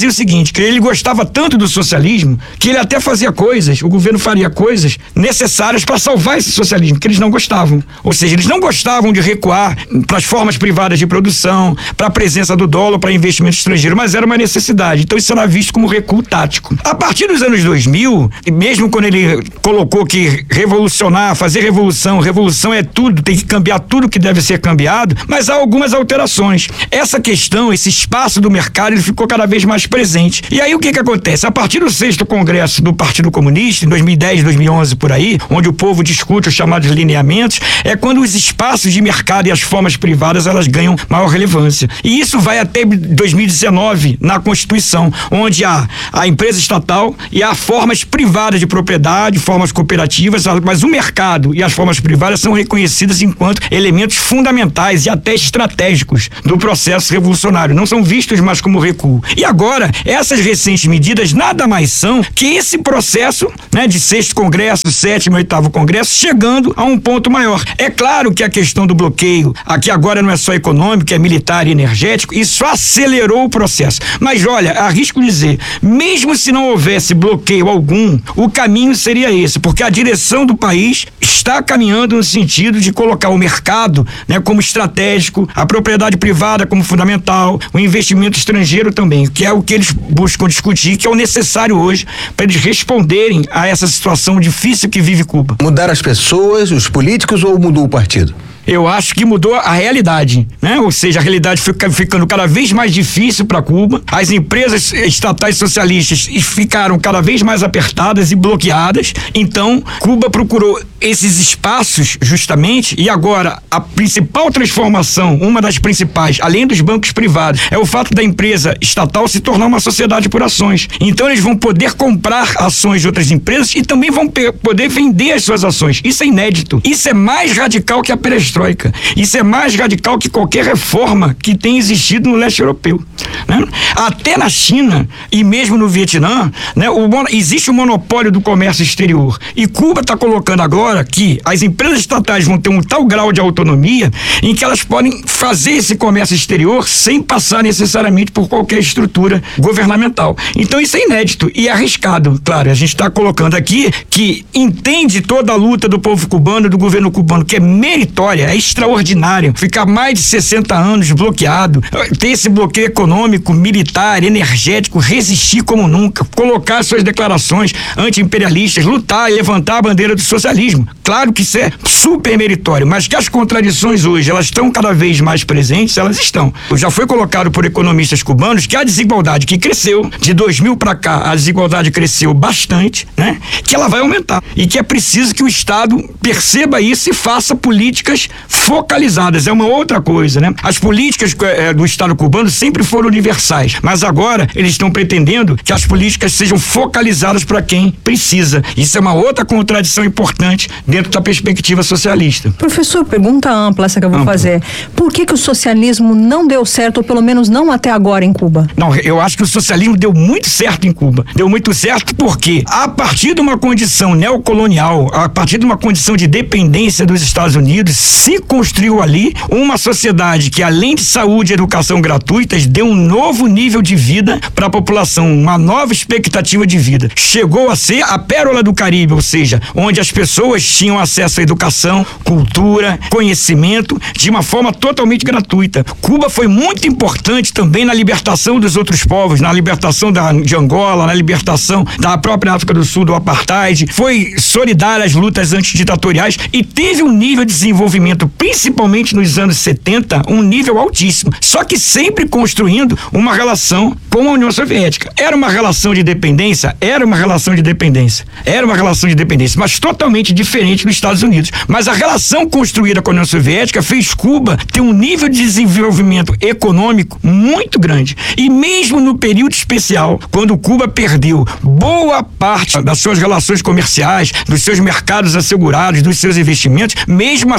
dizia o seguinte, que ele gostava tanto do socialismo, que ele até fazia coisas, o governo faria coisas necessárias para salvar esse socialismo, que eles não gostavam. Ou seja, eles não gostavam de recuar para as formas privadas de produção, para a presença do dólar, para investimento estrangeiro, mas era uma necessidade. Então isso era visto como recuo tático. A partir dos anos dois mil, e mesmo quando ele colocou que revolucionar, fazer revolução, revolução é tudo, tem que cambiar tudo que deve ser cambiado, mas há algumas alterações. Essa questão, esse espaço do mercado, ele ficou cada vez mais presente. E aí o que que acontece? A partir do sexto congresso do Partido Comunista, em dois mil e dez, dois mil e onze, por aí, onde o povo discute os chamados lineamentos, é quando os espaços de mercado e as formas privadas, elas ganham maior relevância. E isso vai até dois mil e dezenove, na Constituição, onde há a empresa estatal e há formas privadas de propriedade, formas cooperativas, mas o mercado e as formas privadas são reconhecidas enquanto elementos fundamentais e até estratégicos do processo revolucionário, não são vistos mais como recuo. E agora, essas recentes medidas nada mais são que esse processo, né, de sexto congresso, sétimo e oitavo congresso, chegando a um ponto maior. É claro que a questão do bloqueio, aqui agora não é só econômico, é militar e energético, isso acelerou o processo. Mas olha, arrisco dizer, mesmo se não houvesse bloqueio algum, o caminho seria esse, porque a direção do país está caminhando no sentido de colocar o mercado, né, como estratégico, a propriedade privada como fundamental, o investimento estrangeiro também, que é o que eles buscam discutir, que é o necessário hoje para eles responderem a essa situação difícil que vive Cuba. Mudaram as pessoas, os políticos, ou mudou o partido? Eu acho que mudou a realidade, né? Ou seja, a realidade fica ficando cada vez mais difícil para Cuba. As empresas estatais socialistas ficaram cada vez mais apertadas e bloqueadas. Então, Cuba procurou esses espaços justamente, e agora a principal transformação, uma das principais, além dos bancos privados, é o fato da empresa estatal se tornar uma sociedade por ações. Então, eles vão poder comprar ações de outras empresas e também vão poder vender as suas ações. Isso é inédito. Isso é mais radical que a perestroika. Isso é mais radical que qualquer reforma que tenha existido no leste europeu, né? Até na China e mesmo no Vietnã, né, o, existe o monopólio do comércio exterior, e Cuba está colocando agora que as empresas estatais vão ter um tal grau de autonomia em que elas podem fazer esse comércio exterior sem passar necessariamente por qualquer estrutura governamental. Então isso é inédito e arriscado. Claro, a gente está colocando aqui que entende toda a luta do povo cubano, do governo cubano, que é meritória, é extraordinário. Ficar mais de sessenta anos bloqueado, ter esse bloqueio econômico, militar, energético, resistir como nunca, colocar suas declarações anti-imperialistas, lutar e levantar a bandeira do socialismo. Claro que isso é super meritório, mas que as contradições hoje, elas estão cada vez mais presentes, elas estão. Já foi colocado por economistas cubanos que a desigualdade que cresceu, de dois mil para cá, a desigualdade cresceu bastante, né? Que ela vai aumentar. E que é preciso que o Estado perceba isso e faça políticas focalizadas. É uma outra coisa, né? As políticas é, do Estado cubano sempre foram universais, mas agora eles estão pretendendo que as políticas sejam focalizadas para quem precisa. Isso é uma outra contradição importante dentro da perspectiva socialista. Professor, pergunta ampla essa que eu vou Ampla. fazer. Por que que o socialismo não deu certo, ou pelo menos não até agora em Cuba? Não, eu acho que o socialismo deu muito certo em Cuba. Deu muito certo porque, a partir de uma condição neocolonial, a partir de uma condição de dependência dos Estados Unidos, se construiu ali uma sociedade que, além de saúde e educação gratuitas, deu um novo nível de vida para a população, uma nova expectativa de vida. Chegou a ser a pérola do Caribe, ou seja, onde as pessoas tinham acesso à educação, cultura, conhecimento, de uma forma totalmente gratuita. Cuba foi muito importante também na libertação dos outros povos, na libertação da, de Angola, na libertação da própria África do Sul do apartheid, foi solidária às lutas antiditatoriais e teve um nível de desenvolvimento, principalmente nos anos setenta, um nível altíssimo, só que sempre construindo uma relação com a União Soviética. Era uma relação de dependência? Era uma relação de dependência. Era uma relação de dependência, mas totalmente diferente dos Estados Unidos. Mas a relação construída com a União Soviética fez Cuba ter um nível de desenvolvimento econômico muito grande. E mesmo no período especial, quando Cuba perdeu boa parte das suas relações comerciais, dos seus mercados assegurados, dos seus investimentos, mesmo assim ela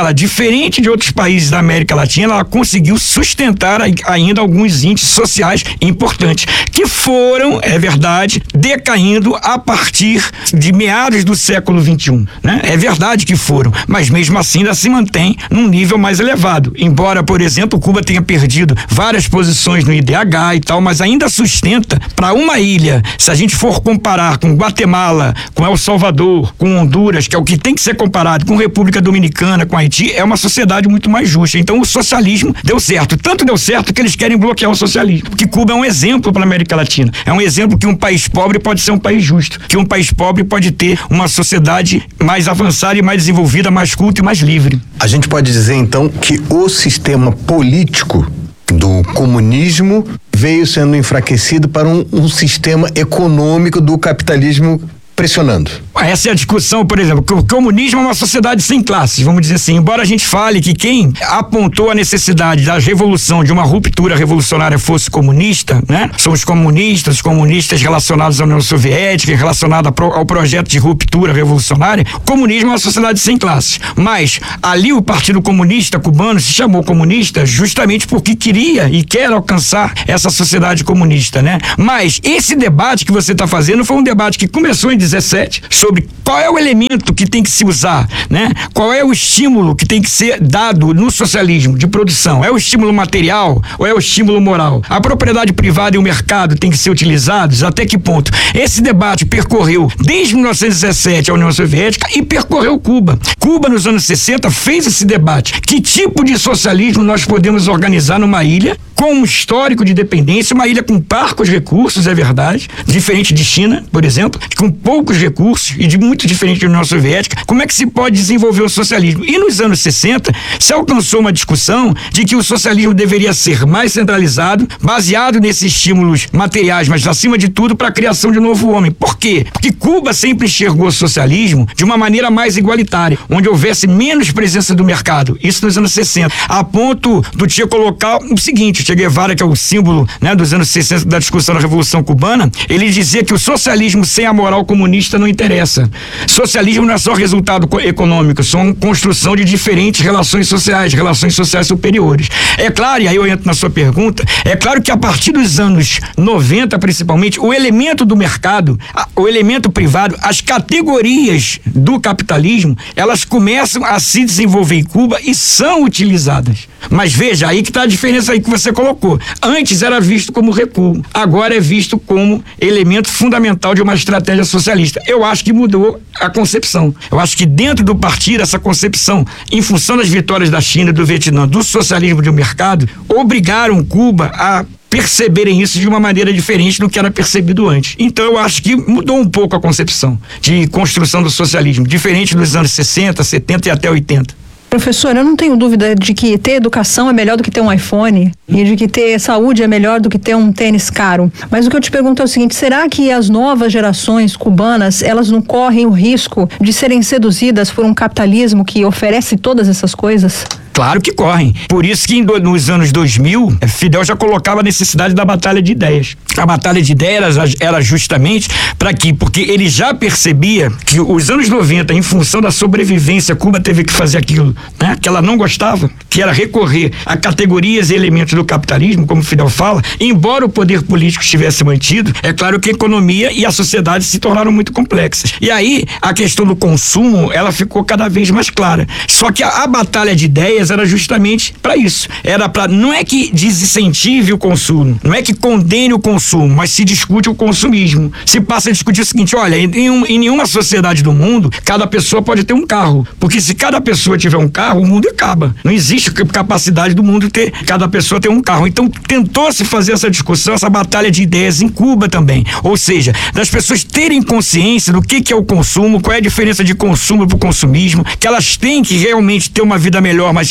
ela, diferente de outros países da América Latina, ela conseguiu sustentar ainda alguns índices sociais importantes, que foram, é verdade, decaindo a partir de meados do século vinte e um, né? É verdade que foram, mas mesmo assim ainda se mantém num nível mais elevado. Embora, por exemplo, Cuba tenha perdido várias posições no I D H e tal, mas ainda sustenta para uma ilha, se a gente for comparar com Guatemala, com El Salvador, com Honduras, que é o que tem que ser comparado com República Dominicana, com Haiti, é uma sociedade muito mais justa. Então o socialismo deu certo. Tanto deu certo que eles querem bloquear o socialismo. Porque Cuba é um exemplo para a América Latina. É um exemplo que um país pobre pode ser um país justo. Que um país pobre pode ter uma sociedade mais avançada e mais desenvolvida, mais culta e mais livre. A gente pode dizer então que o sistema político do comunismo veio sendo enfraquecido para um, um sistema econômico do capitalismo pressionando. Essa é a discussão, por exemplo, que o comunismo é uma sociedade sem classes, vamos dizer assim, embora a gente fale que quem apontou a necessidade da revolução, de uma ruptura revolucionária fosse comunista, né? São os comunistas, os comunistas relacionados à União Soviética, relacionados ao projeto de ruptura revolucionária. O comunismo é uma sociedade sem classes, mas ali o Partido Comunista Cubano se chamou comunista justamente porque queria e quer alcançar essa sociedade comunista, né? Mas esse debate que você está fazendo foi um debate que começou em dezessete, sobre qual é o elemento que tem que se usar, né? Qual é o estímulo que tem que ser dado no socialismo de produção? É o estímulo material ou é o estímulo moral? A propriedade privada e o mercado têm que ser utilizados? Até que ponto? Esse debate percorreu desde mil novecentos e dezessete a União Soviética e percorreu Cuba. Cuba, nos anos sessenta, fez esse debate. Que tipo de socialismo nós podemos organizar numa ilha com um histórico de dependência, uma ilha com parcos recursos, é verdade, diferente de China, por exemplo, com poucos recursos e de muito diferente da União Soviética. Como é que se pode desenvolver o socialismo? E nos anos sessenta se alcançou uma discussão de que o socialismo deveria ser mais centralizado, baseado nesses estímulos materiais, mas acima de tudo para a criação de um novo homem. Por quê? Porque Cuba sempre enxergou o socialismo de uma maneira mais igualitária, onde houvesse menos presença do mercado. Isso nos anos sessenta. A ponto do Che colocar o seguinte: Che Guevara, que é o símbolo, né, dos anos sessenta da discussão da Revolução Cubana, ele dizia que o socialismo sem a moral comunista não interessa. Socialismo não é só resultado econômico, são construção de diferentes relações sociais, relações sociais superiores. É claro, e aí eu entro na sua pergunta, é claro que a partir dos anos noventa, principalmente, o elemento do mercado, o elemento privado, as categorias do capitalismo, elas começam a se desenvolver em Cuba e são utilizadas. Mas veja, aí que está a diferença aí que você colocou. Antes era visto como recuo, agora é visto como elemento fundamental de uma estratégia socialista. Eu acho que mudou a concepção. Eu acho que dentro do partido, essa concepção, em função das vitórias da China e do Vietnã, do socialismo de um mercado, obrigaram Cuba a perceberem isso de uma maneira diferente do que era percebido antes. Então eu acho que mudou um pouco a concepção de construção do socialismo, diferente dos anos sessenta, setenta e até oitenta. Professor, eu não tenho dúvida de que ter educação é melhor do que ter um iPhone e de que ter saúde é melhor do que ter um tênis caro. Mas o que eu te pergunto é o seguinte: será que as novas gerações cubanas, elas não correm o risco de serem seduzidas por um capitalismo que oferece todas essas coisas? Claro que correm. Por isso que nos anos dois mil, Fidel já colocava a necessidade da batalha de ideias. A batalha de ideias era justamente para quê? Porque ele já percebia que os anos noventa, em função da sobrevivência, Cuba teve que fazer aquilo, né, que ela não gostava, que era recorrer a categorias e elementos do capitalismo, como Fidel fala. Embora o poder político estivesse mantido, é claro que a economia e a sociedade se tornaram muito complexas. E aí, a questão do consumo, ela ficou cada vez mais clara. Só que a, a batalha de ideias era justamente para isso. Era para, não é que desincentive o consumo, não é que condene o consumo, mas se discute o consumismo. Se passa a discutir o seguinte: olha, em, um, em nenhuma sociedade do mundo, cada pessoa pode ter um carro, porque se cada pessoa tiver um carro, o mundo acaba. Não existe capacidade do mundo ter, cada pessoa ter um carro. Então tentou-se fazer essa discussão, essa batalha de ideias em Cuba também. Ou seja, das pessoas terem consciência do que, que é o consumo, qual é a diferença de consumo para o consumismo, que elas têm que realmente ter uma vida melhor, mas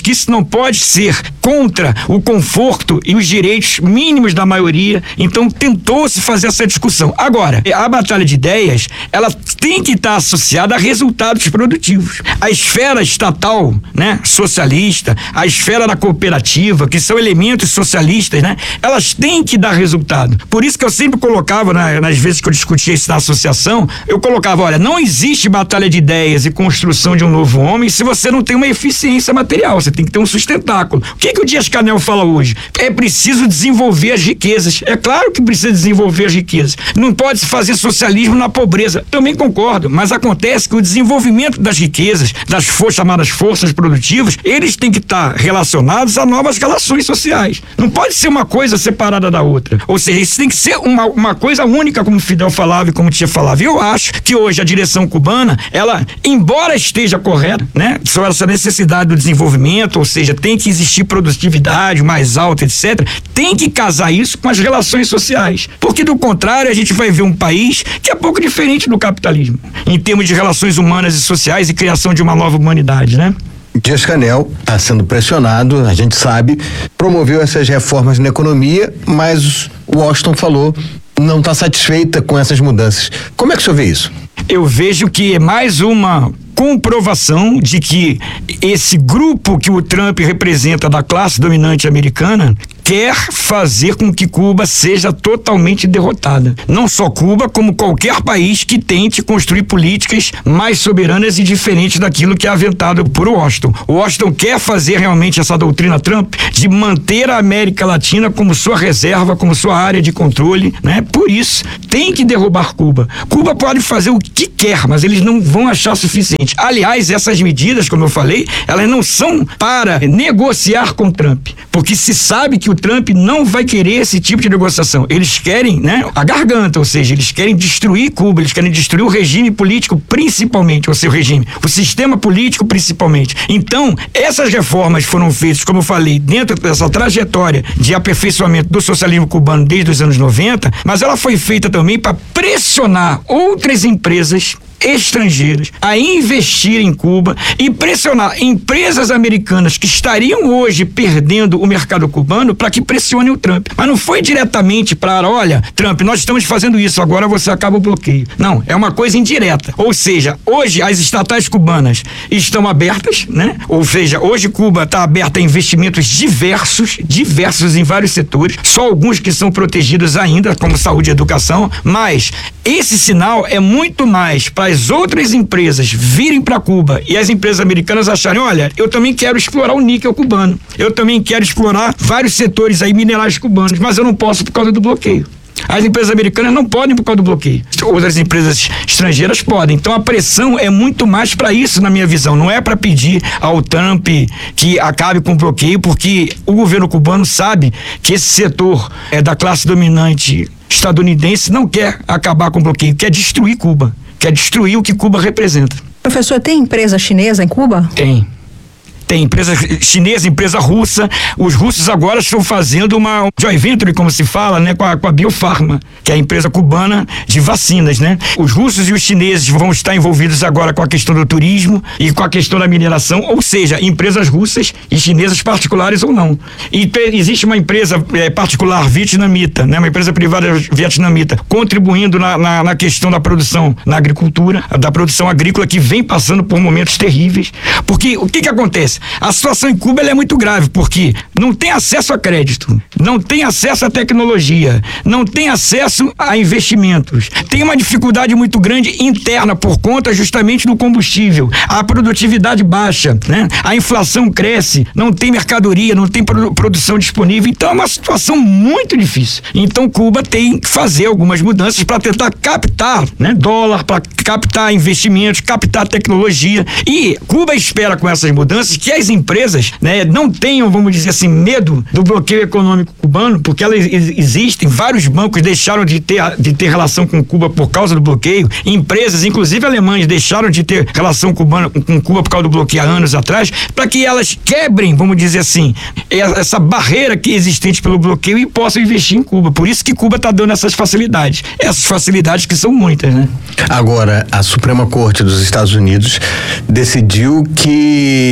que isso não pode ser contra o conforto e os direitos mínimos da maioria. Então tentou-se fazer essa discussão. Agora, a batalha de ideias, ela tem que estar associada a resultados produtivos. A esfera estatal, né, socialista, a esfera da cooperativa, que são elementos socialistas, né, elas têm que dar resultado. Por isso que eu sempre colocava, né, nas vezes que eu discutia isso na associação, eu colocava, olha, não existe batalha de ideias e construção de um novo homem se você não tem uma eficiência material, você tem que ter um sustentáculo. O que que o Dias-Canel fala hoje? É preciso desenvolver as riquezas. É claro que precisa desenvolver as riquezas. Não pode se fazer socialismo na pobreza. Também concordo, mas acontece que o desenvolvimento das riquezas, das forças, chamadas forças produtivas, eles têm que estar relacionados a novas relações sociais. Não pode ser uma coisa separada da outra. Ou seja, isso tem que ser uma, uma coisa única, como o Fidel falava e como o Tia falava. E eu acho que hoje a direção cubana, ela, embora esteja correta, né, sobre essa necessidade do desenvolvimento, ou seja, tem que existir produtividade mais alta, etcétera, tem que casar isso com as relações sociais. Porque, do contrário, a gente vai ver um país que é pouco diferente do capitalismo, em termos de relações humanas e sociais e criação de uma nova humanidade, né? Dias-Canel está sendo pressionado, a gente sabe, promoveu essas reformas na economia, mas o Washington falou não está satisfeita com essas mudanças. Como é que o senhor vê isso? Eu vejo que é mais uma comprovação de que esse grupo que o Trump representa da classe dominante americana quer fazer com que Cuba seja totalmente derrotada. Não só Cuba, como qualquer país que tente construir políticas mais soberanas e diferentes daquilo que é aventado por Washington. Washington quer fazer realmente essa doutrina Trump de manter a América Latina como sua reserva, como sua área de controle, né? Por isso, tem que derrubar Cuba. Cuba pode fazer o que quer, mas eles não vão achar suficiente. Aliás, essas medidas, como eu falei, elas não são para negociar com Trump, porque se sabe que o Trump não vai querer esse tipo de negociação. Eles querem, né, a garganta, ou seja, eles querem destruir Cuba, eles querem destruir o regime político principalmente, o seu regime, o sistema político principalmente. Então, essas reformas foram feitas, como eu falei, dentro dessa trajetória de aperfeiçoamento do socialismo cubano desde os anos noventa, mas ela foi feita também para pressionar outras empresas estrangeiras a investir em Cuba e pressionar empresas americanas que estariam hoje perdendo o mercado cubano para que pressionem o Trump. Mas não foi diretamente para, olha, Trump, nós estamos fazendo isso, agora você acaba o bloqueio. Não, é uma coisa indireta. Ou seja, hoje as estatais cubanas estão abertas, né? Ou seja, hoje Cuba está aberta a investimentos diversos, diversos em vários setores, só alguns que são protegidos ainda, como saúde e educação, mas esse sinal é muito mais para as outras empresas virem para Cuba e as empresas americanas acharem, olha, eu também quero explorar o níquel cubano, eu também quero explorar vários setores aí minerais cubanos, mas eu não posso por causa do bloqueio. As empresas americanas não podem por causa do bloqueio. Outras empresas estrangeiras podem. Então a pressão é muito mais para isso, na minha visão. Não é para pedir ao Trump que acabe com o bloqueio, porque o governo cubano sabe que esse setor é da classe dominante estadunidense não quer acabar com o bloqueio, quer destruir Cuba, quer destruir o que Cuba representa. Professor, tem empresa chinesa em Cuba? Tem. Tem empresa chinesa, empresa russa. Os russos agora estão fazendo uma joint venture, como se fala, né, com a, com a Biofarma, que é a empresa cubana de vacinas, né? Os russos e os chineses vão estar envolvidos agora com a questão do turismo e com a questão da mineração, ou seja, empresas russas e chinesas particulares ou não. E te, existe uma empresa é, particular vietnamita, né, uma empresa privada vietnamita, contribuindo na, na, na questão da produção, na agricultura, da produção agrícola, que vem passando por momentos terríveis. Porque o que que acontece? A situação em Cuba ela é muito grave, porque não tem acesso a crédito, não tem acesso à tecnologia, não tem acesso a investimentos. Tem uma dificuldade muito grande interna por conta justamente do combustível. A produtividade baixa, né? A inflação cresce, não tem mercadoria, não tem produ- produção disponível. Então é uma situação muito difícil. Então Cuba tem que fazer algumas mudanças para tentar captar, né, dólar, para captar investimentos, captar tecnologia. E Cuba espera com essas mudanças que as empresas, né, não tenham, vamos dizer assim, medo do bloqueio econômico cubano, porque elas existem, vários bancos deixaram de ter, de ter relação com Cuba por causa do bloqueio, empresas, inclusive alemães, deixaram de ter relação cubana, com Cuba por causa do bloqueio há anos atrás, para que elas quebrem, vamos dizer assim, essa barreira que é existente pelo bloqueio e possam investir em Cuba. Por isso que Cuba está dando essas facilidades. Essas facilidades que são muitas, né? Agora, a Suprema Corte dos Estados Unidos decidiu que as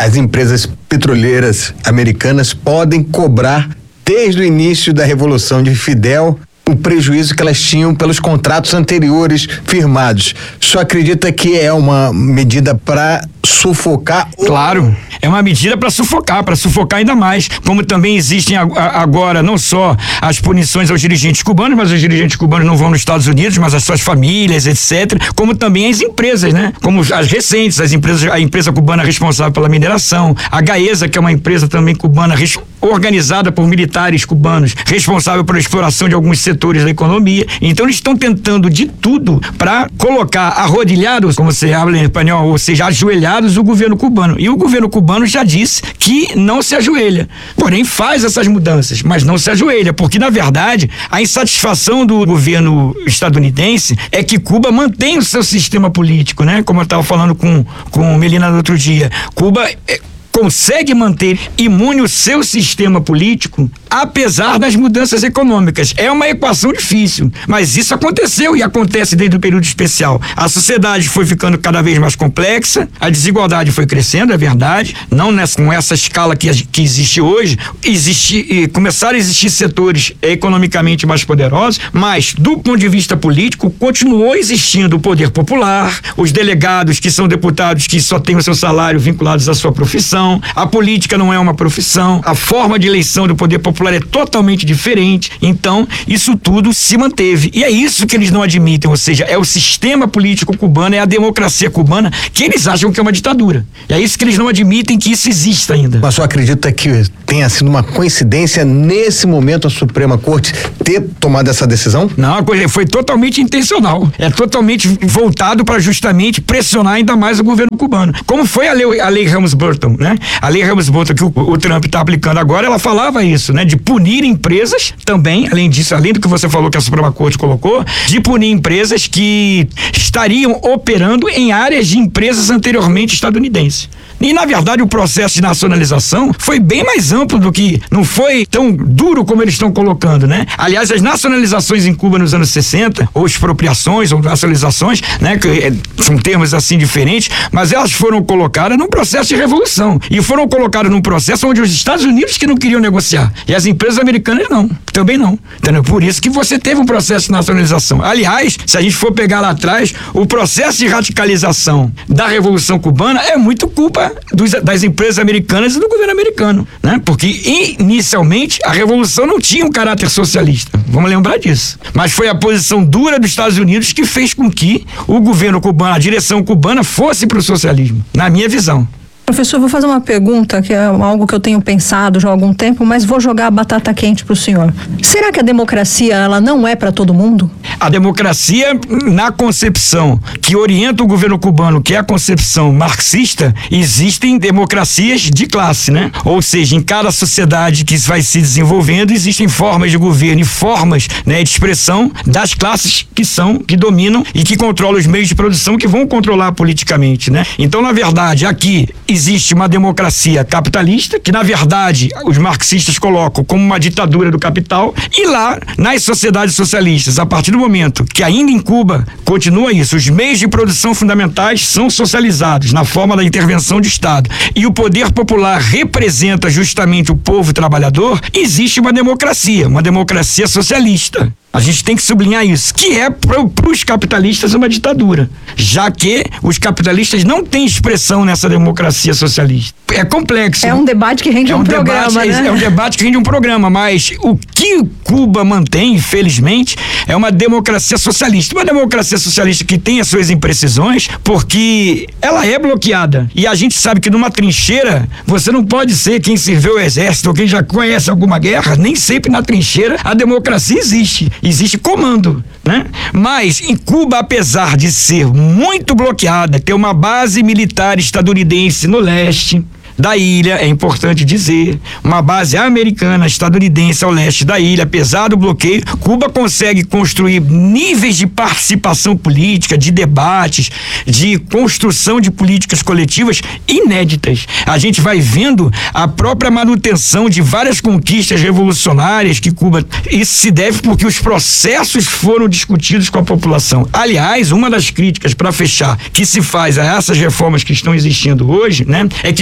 as empresas petroleiras americanas podem cobrar desde o início da Revolução de Fidel o prejuízo que elas tinham pelos contratos anteriores firmados. Só acredita que é uma medida para sufocar? Claro, é uma medida para sufocar, para sufocar ainda mais. Como também existem agora não só as punições aos dirigentes cubanos, mas os dirigentes cubanos não vão nos Estados Unidos, mas as suas famílias, etcétera. Como também as empresas, né? Como as recentes, as empresas, a empresa cubana responsável pela mineração, a Gaesa, que é uma empresa também cubana organizada por militares cubanos, responsável pela exploração de alguns setores da economia. Então eles estão tentando de tudo para colocar arrodilhados, como se habla em espanhol, ou seja, ajoelhados o governo cubano. E o governo cubano já disse que não se ajoelha. Porém, faz essas mudanças, mas não se ajoelha, porque na verdade a insatisfação do governo estadunidense é que Cuba mantém o seu sistema político, né? Como eu estava falando com, com Melina no outro dia. Cuba é, consegue manter imune o seu sistema político apesar das mudanças econômicas. É uma equação difícil, mas isso aconteceu e acontece desde o período especial. A sociedade foi ficando cada vez mais complexa, a desigualdade foi crescendo, é verdade, não nessa, com essa escala que, que existe hoje. Existe, começaram a existir setores economicamente mais poderosos, mas do ponto de vista político continuou existindo o poder popular, os delegados que são deputados que só têm o seu salário vinculados à sua profissão. A política não é uma profissão, a forma de eleição do poder popular é totalmente diferente. Então, isso tudo se manteve. E é isso que eles não admitem, ou seja, é o sistema político cubano, é a democracia cubana que eles acham que é uma ditadura. E é isso que eles não admitem que isso exista ainda. Mas só acredita que tenha sido uma coincidência nesse momento a Suprema Corte ter tomado essa decisão? Não, foi totalmente intencional. É totalmente voltado para justamente pressionar ainda mais o governo cubano. Como foi a lei, a lei Helms-Burton, né? A lei Helms-Burton que o, o Trump está aplicando agora, ela falava isso, né? De punir empresas também, além disso, além do que você falou que a Suprema Corte colocou, de punir empresas que estariam operando em áreas de empresas anteriormente estadunidenses. E, na verdade, o processo de nacionalização foi bem mais amplo do que, não foi tão duro como eles estão colocando, né? Aliás, as nacionalizações em Cuba nos anos sessenta, ou expropriações, ou nacionalizações, né? Que é, são termos assim diferentes, mas elas foram colocadas num processo de revolução. E foram colocadas num processo onde os Estados Unidos que não queriam negociar. E as empresas americanas não, também não. Entendeu? Por isso que você teve um processo de nacionalização. Aliás, se a gente for pegar lá atrás, o processo de radicalização da Revolução Cubana é muito culpa Dos, das empresas americanas e do governo americano, né? Porque inicialmente a revolução não tinha um caráter socialista, vamos lembrar disso, mas foi a posição dura dos Estados Unidos que fez com que o governo cubano, a direção cubana fosse para o socialismo, na minha visão. Professor, vou fazer uma pergunta que é algo que eu tenho pensado já há algum tempo, mas vou jogar a batata quente para o senhor. Será que a democracia ela não é para todo mundo? A democracia, na concepção que orienta o governo cubano, que é a concepção marxista, existem democracias de classe, né? Ou seja, em cada sociedade que vai se desenvolvendo, existem formas de governo e formas, né, de expressão das classes que são, que dominam e que controlam os meios de produção que vão controlar politicamente, né? Então, na verdade, aqui existe uma democracia capitalista, que na verdade os marxistas colocam como uma ditadura do capital, e lá nas sociedades socialistas, a partir do momento que ainda em Cuba continua isso, os meios de produção fundamentais são socializados na forma da intervenção do Estado e o poder popular representa justamente o povo trabalhador, existe uma democracia, uma democracia socialista. A gente tem que sublinhar isso, que é para os capitalistas uma ditadura, já que os capitalistas não têm expressão nessa democracia socialista. É complexo. É um debate que rende é um, um debate, programa, né? É um debate que rende um programa, mas o que Cuba mantém, infelizmente, é uma democracia socialista. Uma democracia socialista que tem as suas imprecisões, porque ela é bloqueada. E a gente sabe que numa trincheira, você não pode ser quem serviu o exército ou quem já conhece alguma guerra, nem sempre na trincheira a democracia existe. Existe comando, né? Mas em Cuba, apesar de ser muito bloqueada, ter uma base militar estadunidense no leste da ilha, é importante dizer, uma base americana, estadunidense ao leste da ilha, apesar do bloqueio, Cuba consegue construir níveis de participação política, de debates, de construção de políticas coletivas inéditas. A gente vai vendo a própria manutenção de várias conquistas revolucionárias que Cuba, isso se deve porque os processos foram discutidos com a população. Aliás, uma das críticas, para fechar, que se faz a essas reformas que estão existindo hoje, né, é que tudo em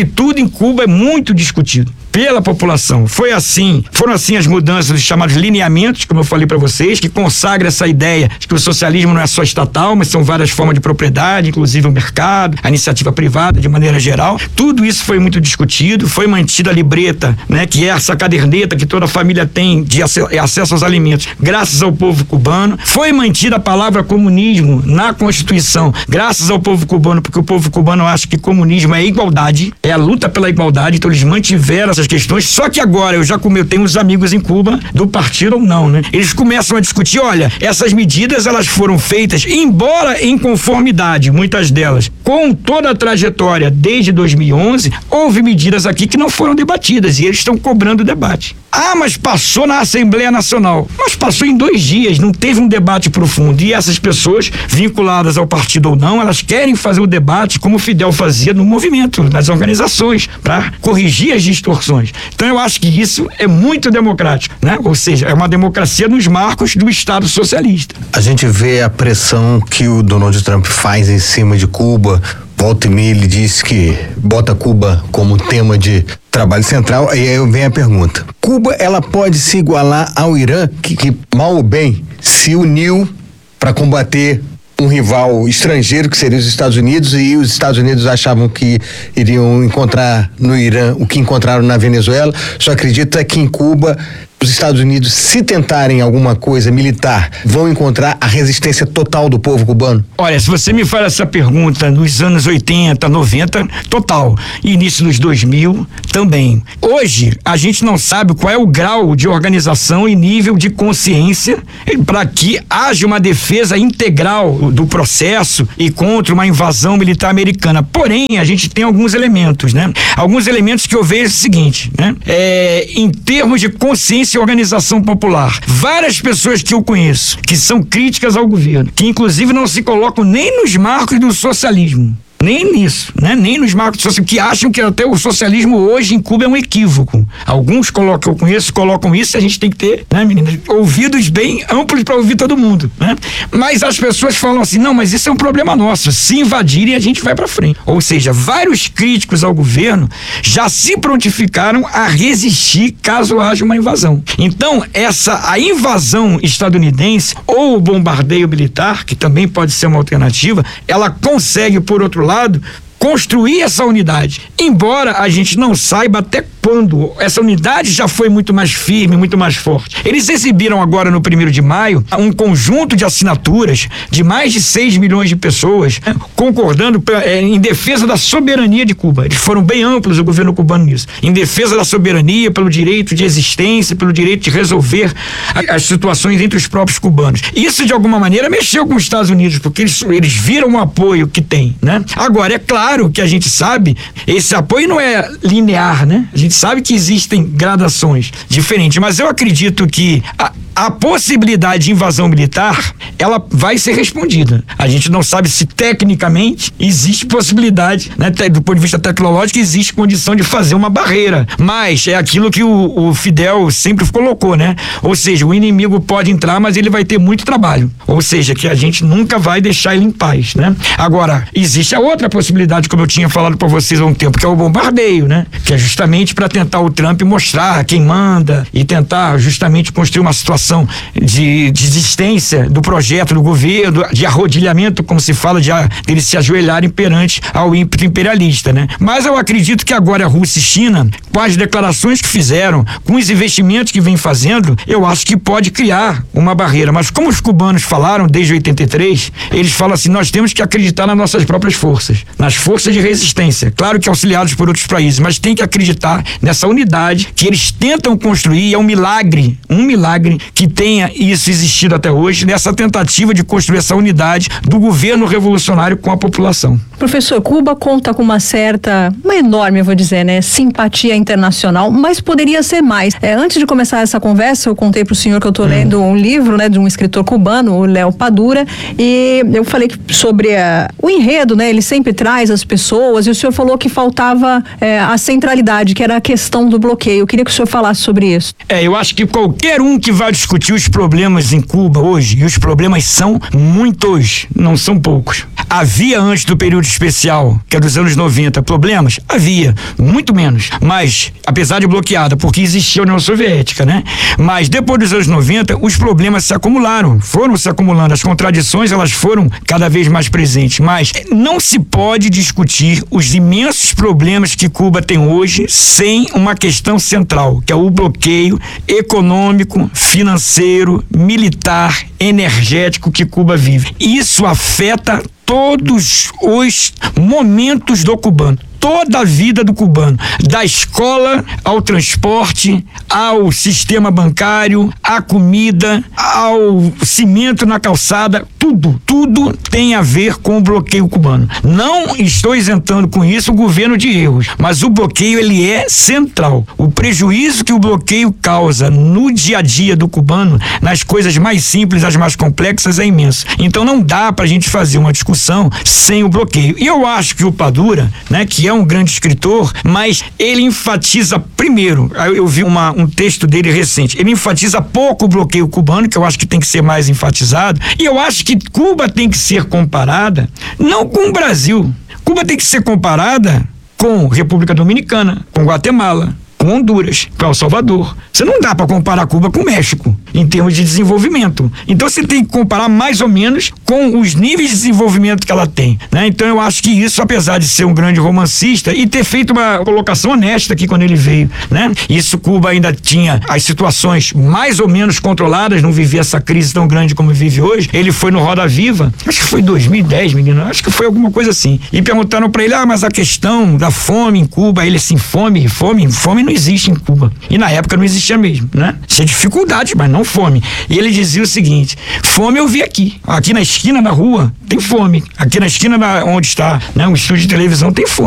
em Cuba é muito discutido pela população. Foi assim, foram assim as mudanças dos chamados lineamentos, como eu falei para vocês, que consagra essa ideia de que o socialismo não é só estatal, mas são várias formas de propriedade, inclusive o mercado, a iniciativa privada de maneira geral. Tudo isso foi muito discutido, foi mantida a libreta, né, que é essa caderneta que toda família tem de acesso aos alimentos, graças ao povo cubano. Foi mantida a palavra comunismo na Constituição, graças ao povo cubano, porque o povo cubano acha que comunismo é igualdade, é a luta pela igualdade, então eles mantiveram essas questões. Só que agora, eu já como eu tenho uns amigos em Cuba, do partido ou não, né? Eles começam a discutir, olha, essas medidas elas foram feitas, embora em conformidade, muitas delas, com toda a trajetória desde dois mil e onze, houve medidas aqui que não foram debatidas e eles estão cobrando debate. Ah, mas passou na Assembleia Nacional. Mas passou em dois dias, não teve um debate profundo. E essas pessoas, vinculadas ao partido ou não, elas querem fazer o debate como o Fidel fazia no movimento, nas organizações, para corrigir as distorções. Então eu acho que isso é muito democrático, né? Ou seja, é uma democracia nos marcos do Estado socialista. A gente vê a pressão que o Donald Trump faz em cima de Cuba. Volta e meia ele diz que bota Cuba como tema de trabalho central, e aí vem a pergunta: Cuba, ela pode se igualar ao Irã, que, que mal ou bem se uniu para combater um rival estrangeiro, que seria os Estados Unidos, e os Estados Unidos achavam que iriam encontrar no Irã o que encontraram na Venezuela? Só acredita que em Cuba os Estados Unidos, se tentarem alguma coisa militar, vão encontrar a resistência total do povo cubano? Olha, se você me faz essa pergunta nos anos oitenta, noventa, total. Início dos dois mil, também. Hoje, a gente não sabe qual é o grau de organização e nível de consciência para que haja uma defesa integral do processo e contra uma invasão militar americana. Porém, a gente tem alguns elementos, né? Alguns elementos que eu vejo é o seguinte, né? É, em termos de consciência e organização popular, várias pessoas que eu conheço, que são críticas ao governo, que inclusive não se colocam nem nos marcos do socialismo, nem nisso, né? Nem nos marcos do socialismo, que acham que até o socialismo hoje em Cuba é um equívoco. Alguns colocam, eu conheço, colocam isso, e a gente tem que ter, né, meninas, ouvidos bem amplos para ouvir todo mundo, né? Mas as pessoas falam assim, não, mas isso é um problema nosso, se invadirem a gente vai para frente. Ou seja, vários críticos ao governo já se prontificaram a resistir caso haja uma invasão. Então, essa, a invasão estadunidense ou o bombardeio militar, que também pode ser uma alternativa, ela consegue, por outro lado, construir essa unidade, embora a gente não saiba até quando. Essa unidade já foi muito mais firme, muito mais forte. Eles exibiram agora, no primeiro de maio, um conjunto de assinaturas de mais de seis milhões de pessoas, né, concordando é, em defesa da soberania de Cuba. Eles foram bem amplos, o governo cubano, nisso. Em defesa da soberania, pelo direito de existência, pelo direito de resolver a, as situações entre os próprios cubanos. Isso, de alguma maneira, mexeu com os Estados Unidos, porque eles, eles viram o apoio que tem, né? Agora, é claro que a gente sabe, esse apoio não é linear, né? A gente sabe que existem gradações diferentes, mas eu acredito que a, a possibilidade de invasão militar, ela vai ser respondida. A gente não sabe se tecnicamente existe possibilidade, né? Do ponto de vista tecnológico, existe condição de fazer uma barreira, mas é aquilo que o, o Fidel sempre colocou, né? Ou seja, o inimigo pode entrar, mas ele vai ter muito trabalho, ou seja, que a gente nunca vai deixar ele em paz, né? Agora, existe a outra possibilidade, como eu tinha falado para vocês há um tempo, que é o bombardeio, né? Que é justamente para tentar o Trump mostrar quem manda e tentar justamente construir uma situação de, de desistência do projeto do governo, de arrodilhamento, como se fala, de eles se ajoelharem perante ao ímpeto imperialista, né? Mas eu acredito que agora a Rússia e China, com as declarações que fizeram, com os investimentos que vem fazendo, eu acho que pode criar uma barreira. Mas como os cubanos falaram desde oitenta e três, eles falam assim, nós temos que acreditar nas nossas próprias forças, nas forças de resistência, claro que auxiliados por outros países, mas tem que acreditar nessa unidade que eles tentam construir. É um milagre, um milagre que tenha isso existido até hoje, nessa tentativa de construir essa unidade do governo revolucionário com a população. Professor, Cuba conta com uma certa, uma enorme, eu vou dizer, né, simpatia internacional, mas poderia ser mais. É, antes de começar essa conversa, eu contei para o senhor que eu estou hum. lendo um livro, né, de um escritor cubano, o Léo Padura, e eu falei sobre a, o enredo, né, ele sempre traz as pessoas, e o senhor falou que faltava é, a centralidade, que era a questão do bloqueio. Eu queria que o senhor falasse sobre isso. É, eu acho que qualquer um que vai discutir os problemas em Cuba hoje, e os problemas são muitos, não são poucos. Havia antes do período especial, que é dos anos noventa, problemas? Havia, muito menos. Mas, apesar de bloqueada, porque existia a União Soviética, né? Mas depois dos anos noventa, os problemas se acumularam, foram se acumulando. As contradições, elas foram cada vez mais presentes. Mas não se pode discutir os imensos problemas que Cuba tem hoje sem uma questão central, que é o bloqueio econômico, financeiro, militar, energético que Cuba vive. Isso afeta todos os momentos do cubano, toda a vida do cubano, da escola ao transporte, ao sistema bancário, à comida, ao cimento na calçada, tudo, tudo tem a ver com o bloqueio cubano. Não estou isentando com isso o governo de erros, mas o bloqueio, ele é central. O prejuízo que o bloqueio causa no dia a dia do cubano, nas coisas mais simples, as mais complexas, é imenso. Então não dá pra gente fazer uma discussão sem o bloqueio. E eu acho que o Padura, né, que é um grande escritor, mas ele enfatiza primeiro, eu vi uma, um texto dele recente, ele enfatiza pouco o bloqueio cubano, que eu acho que tem que ser mais enfatizado, e eu acho que Cuba tem que ser comparada não com o Brasil, Cuba tem que ser comparada com República Dominicana, com Guatemala, com Honduras, com El Salvador. Você não dá para comparar Cuba com o México em termos de desenvolvimento. Então você tem que comparar mais ou menos com os níveis de desenvolvimento que ela tem, né? Então eu acho que isso, apesar de ser um grande romancista e ter feito uma colocação honesta aqui quando ele veio, né? Isso, Cuba ainda tinha as situações mais ou menos controladas, não vivia essa crise tão grande como vive hoje. Ele foi no Roda Viva, acho que foi dois mil e dez, menino, acho que foi alguma coisa assim. E perguntaram para ele, ah, mas a questão da fome em Cuba, ele assim, fome, fome, fome não existe em Cuba. E na época não existia mesmo, né? Tinha dificuldade, mas não fome. E ele dizia o seguinte, fome eu vi aqui. Aqui na esquina da rua tem fome. Aqui na esquina da, onde está, né, um estúdio de televisão tem fome.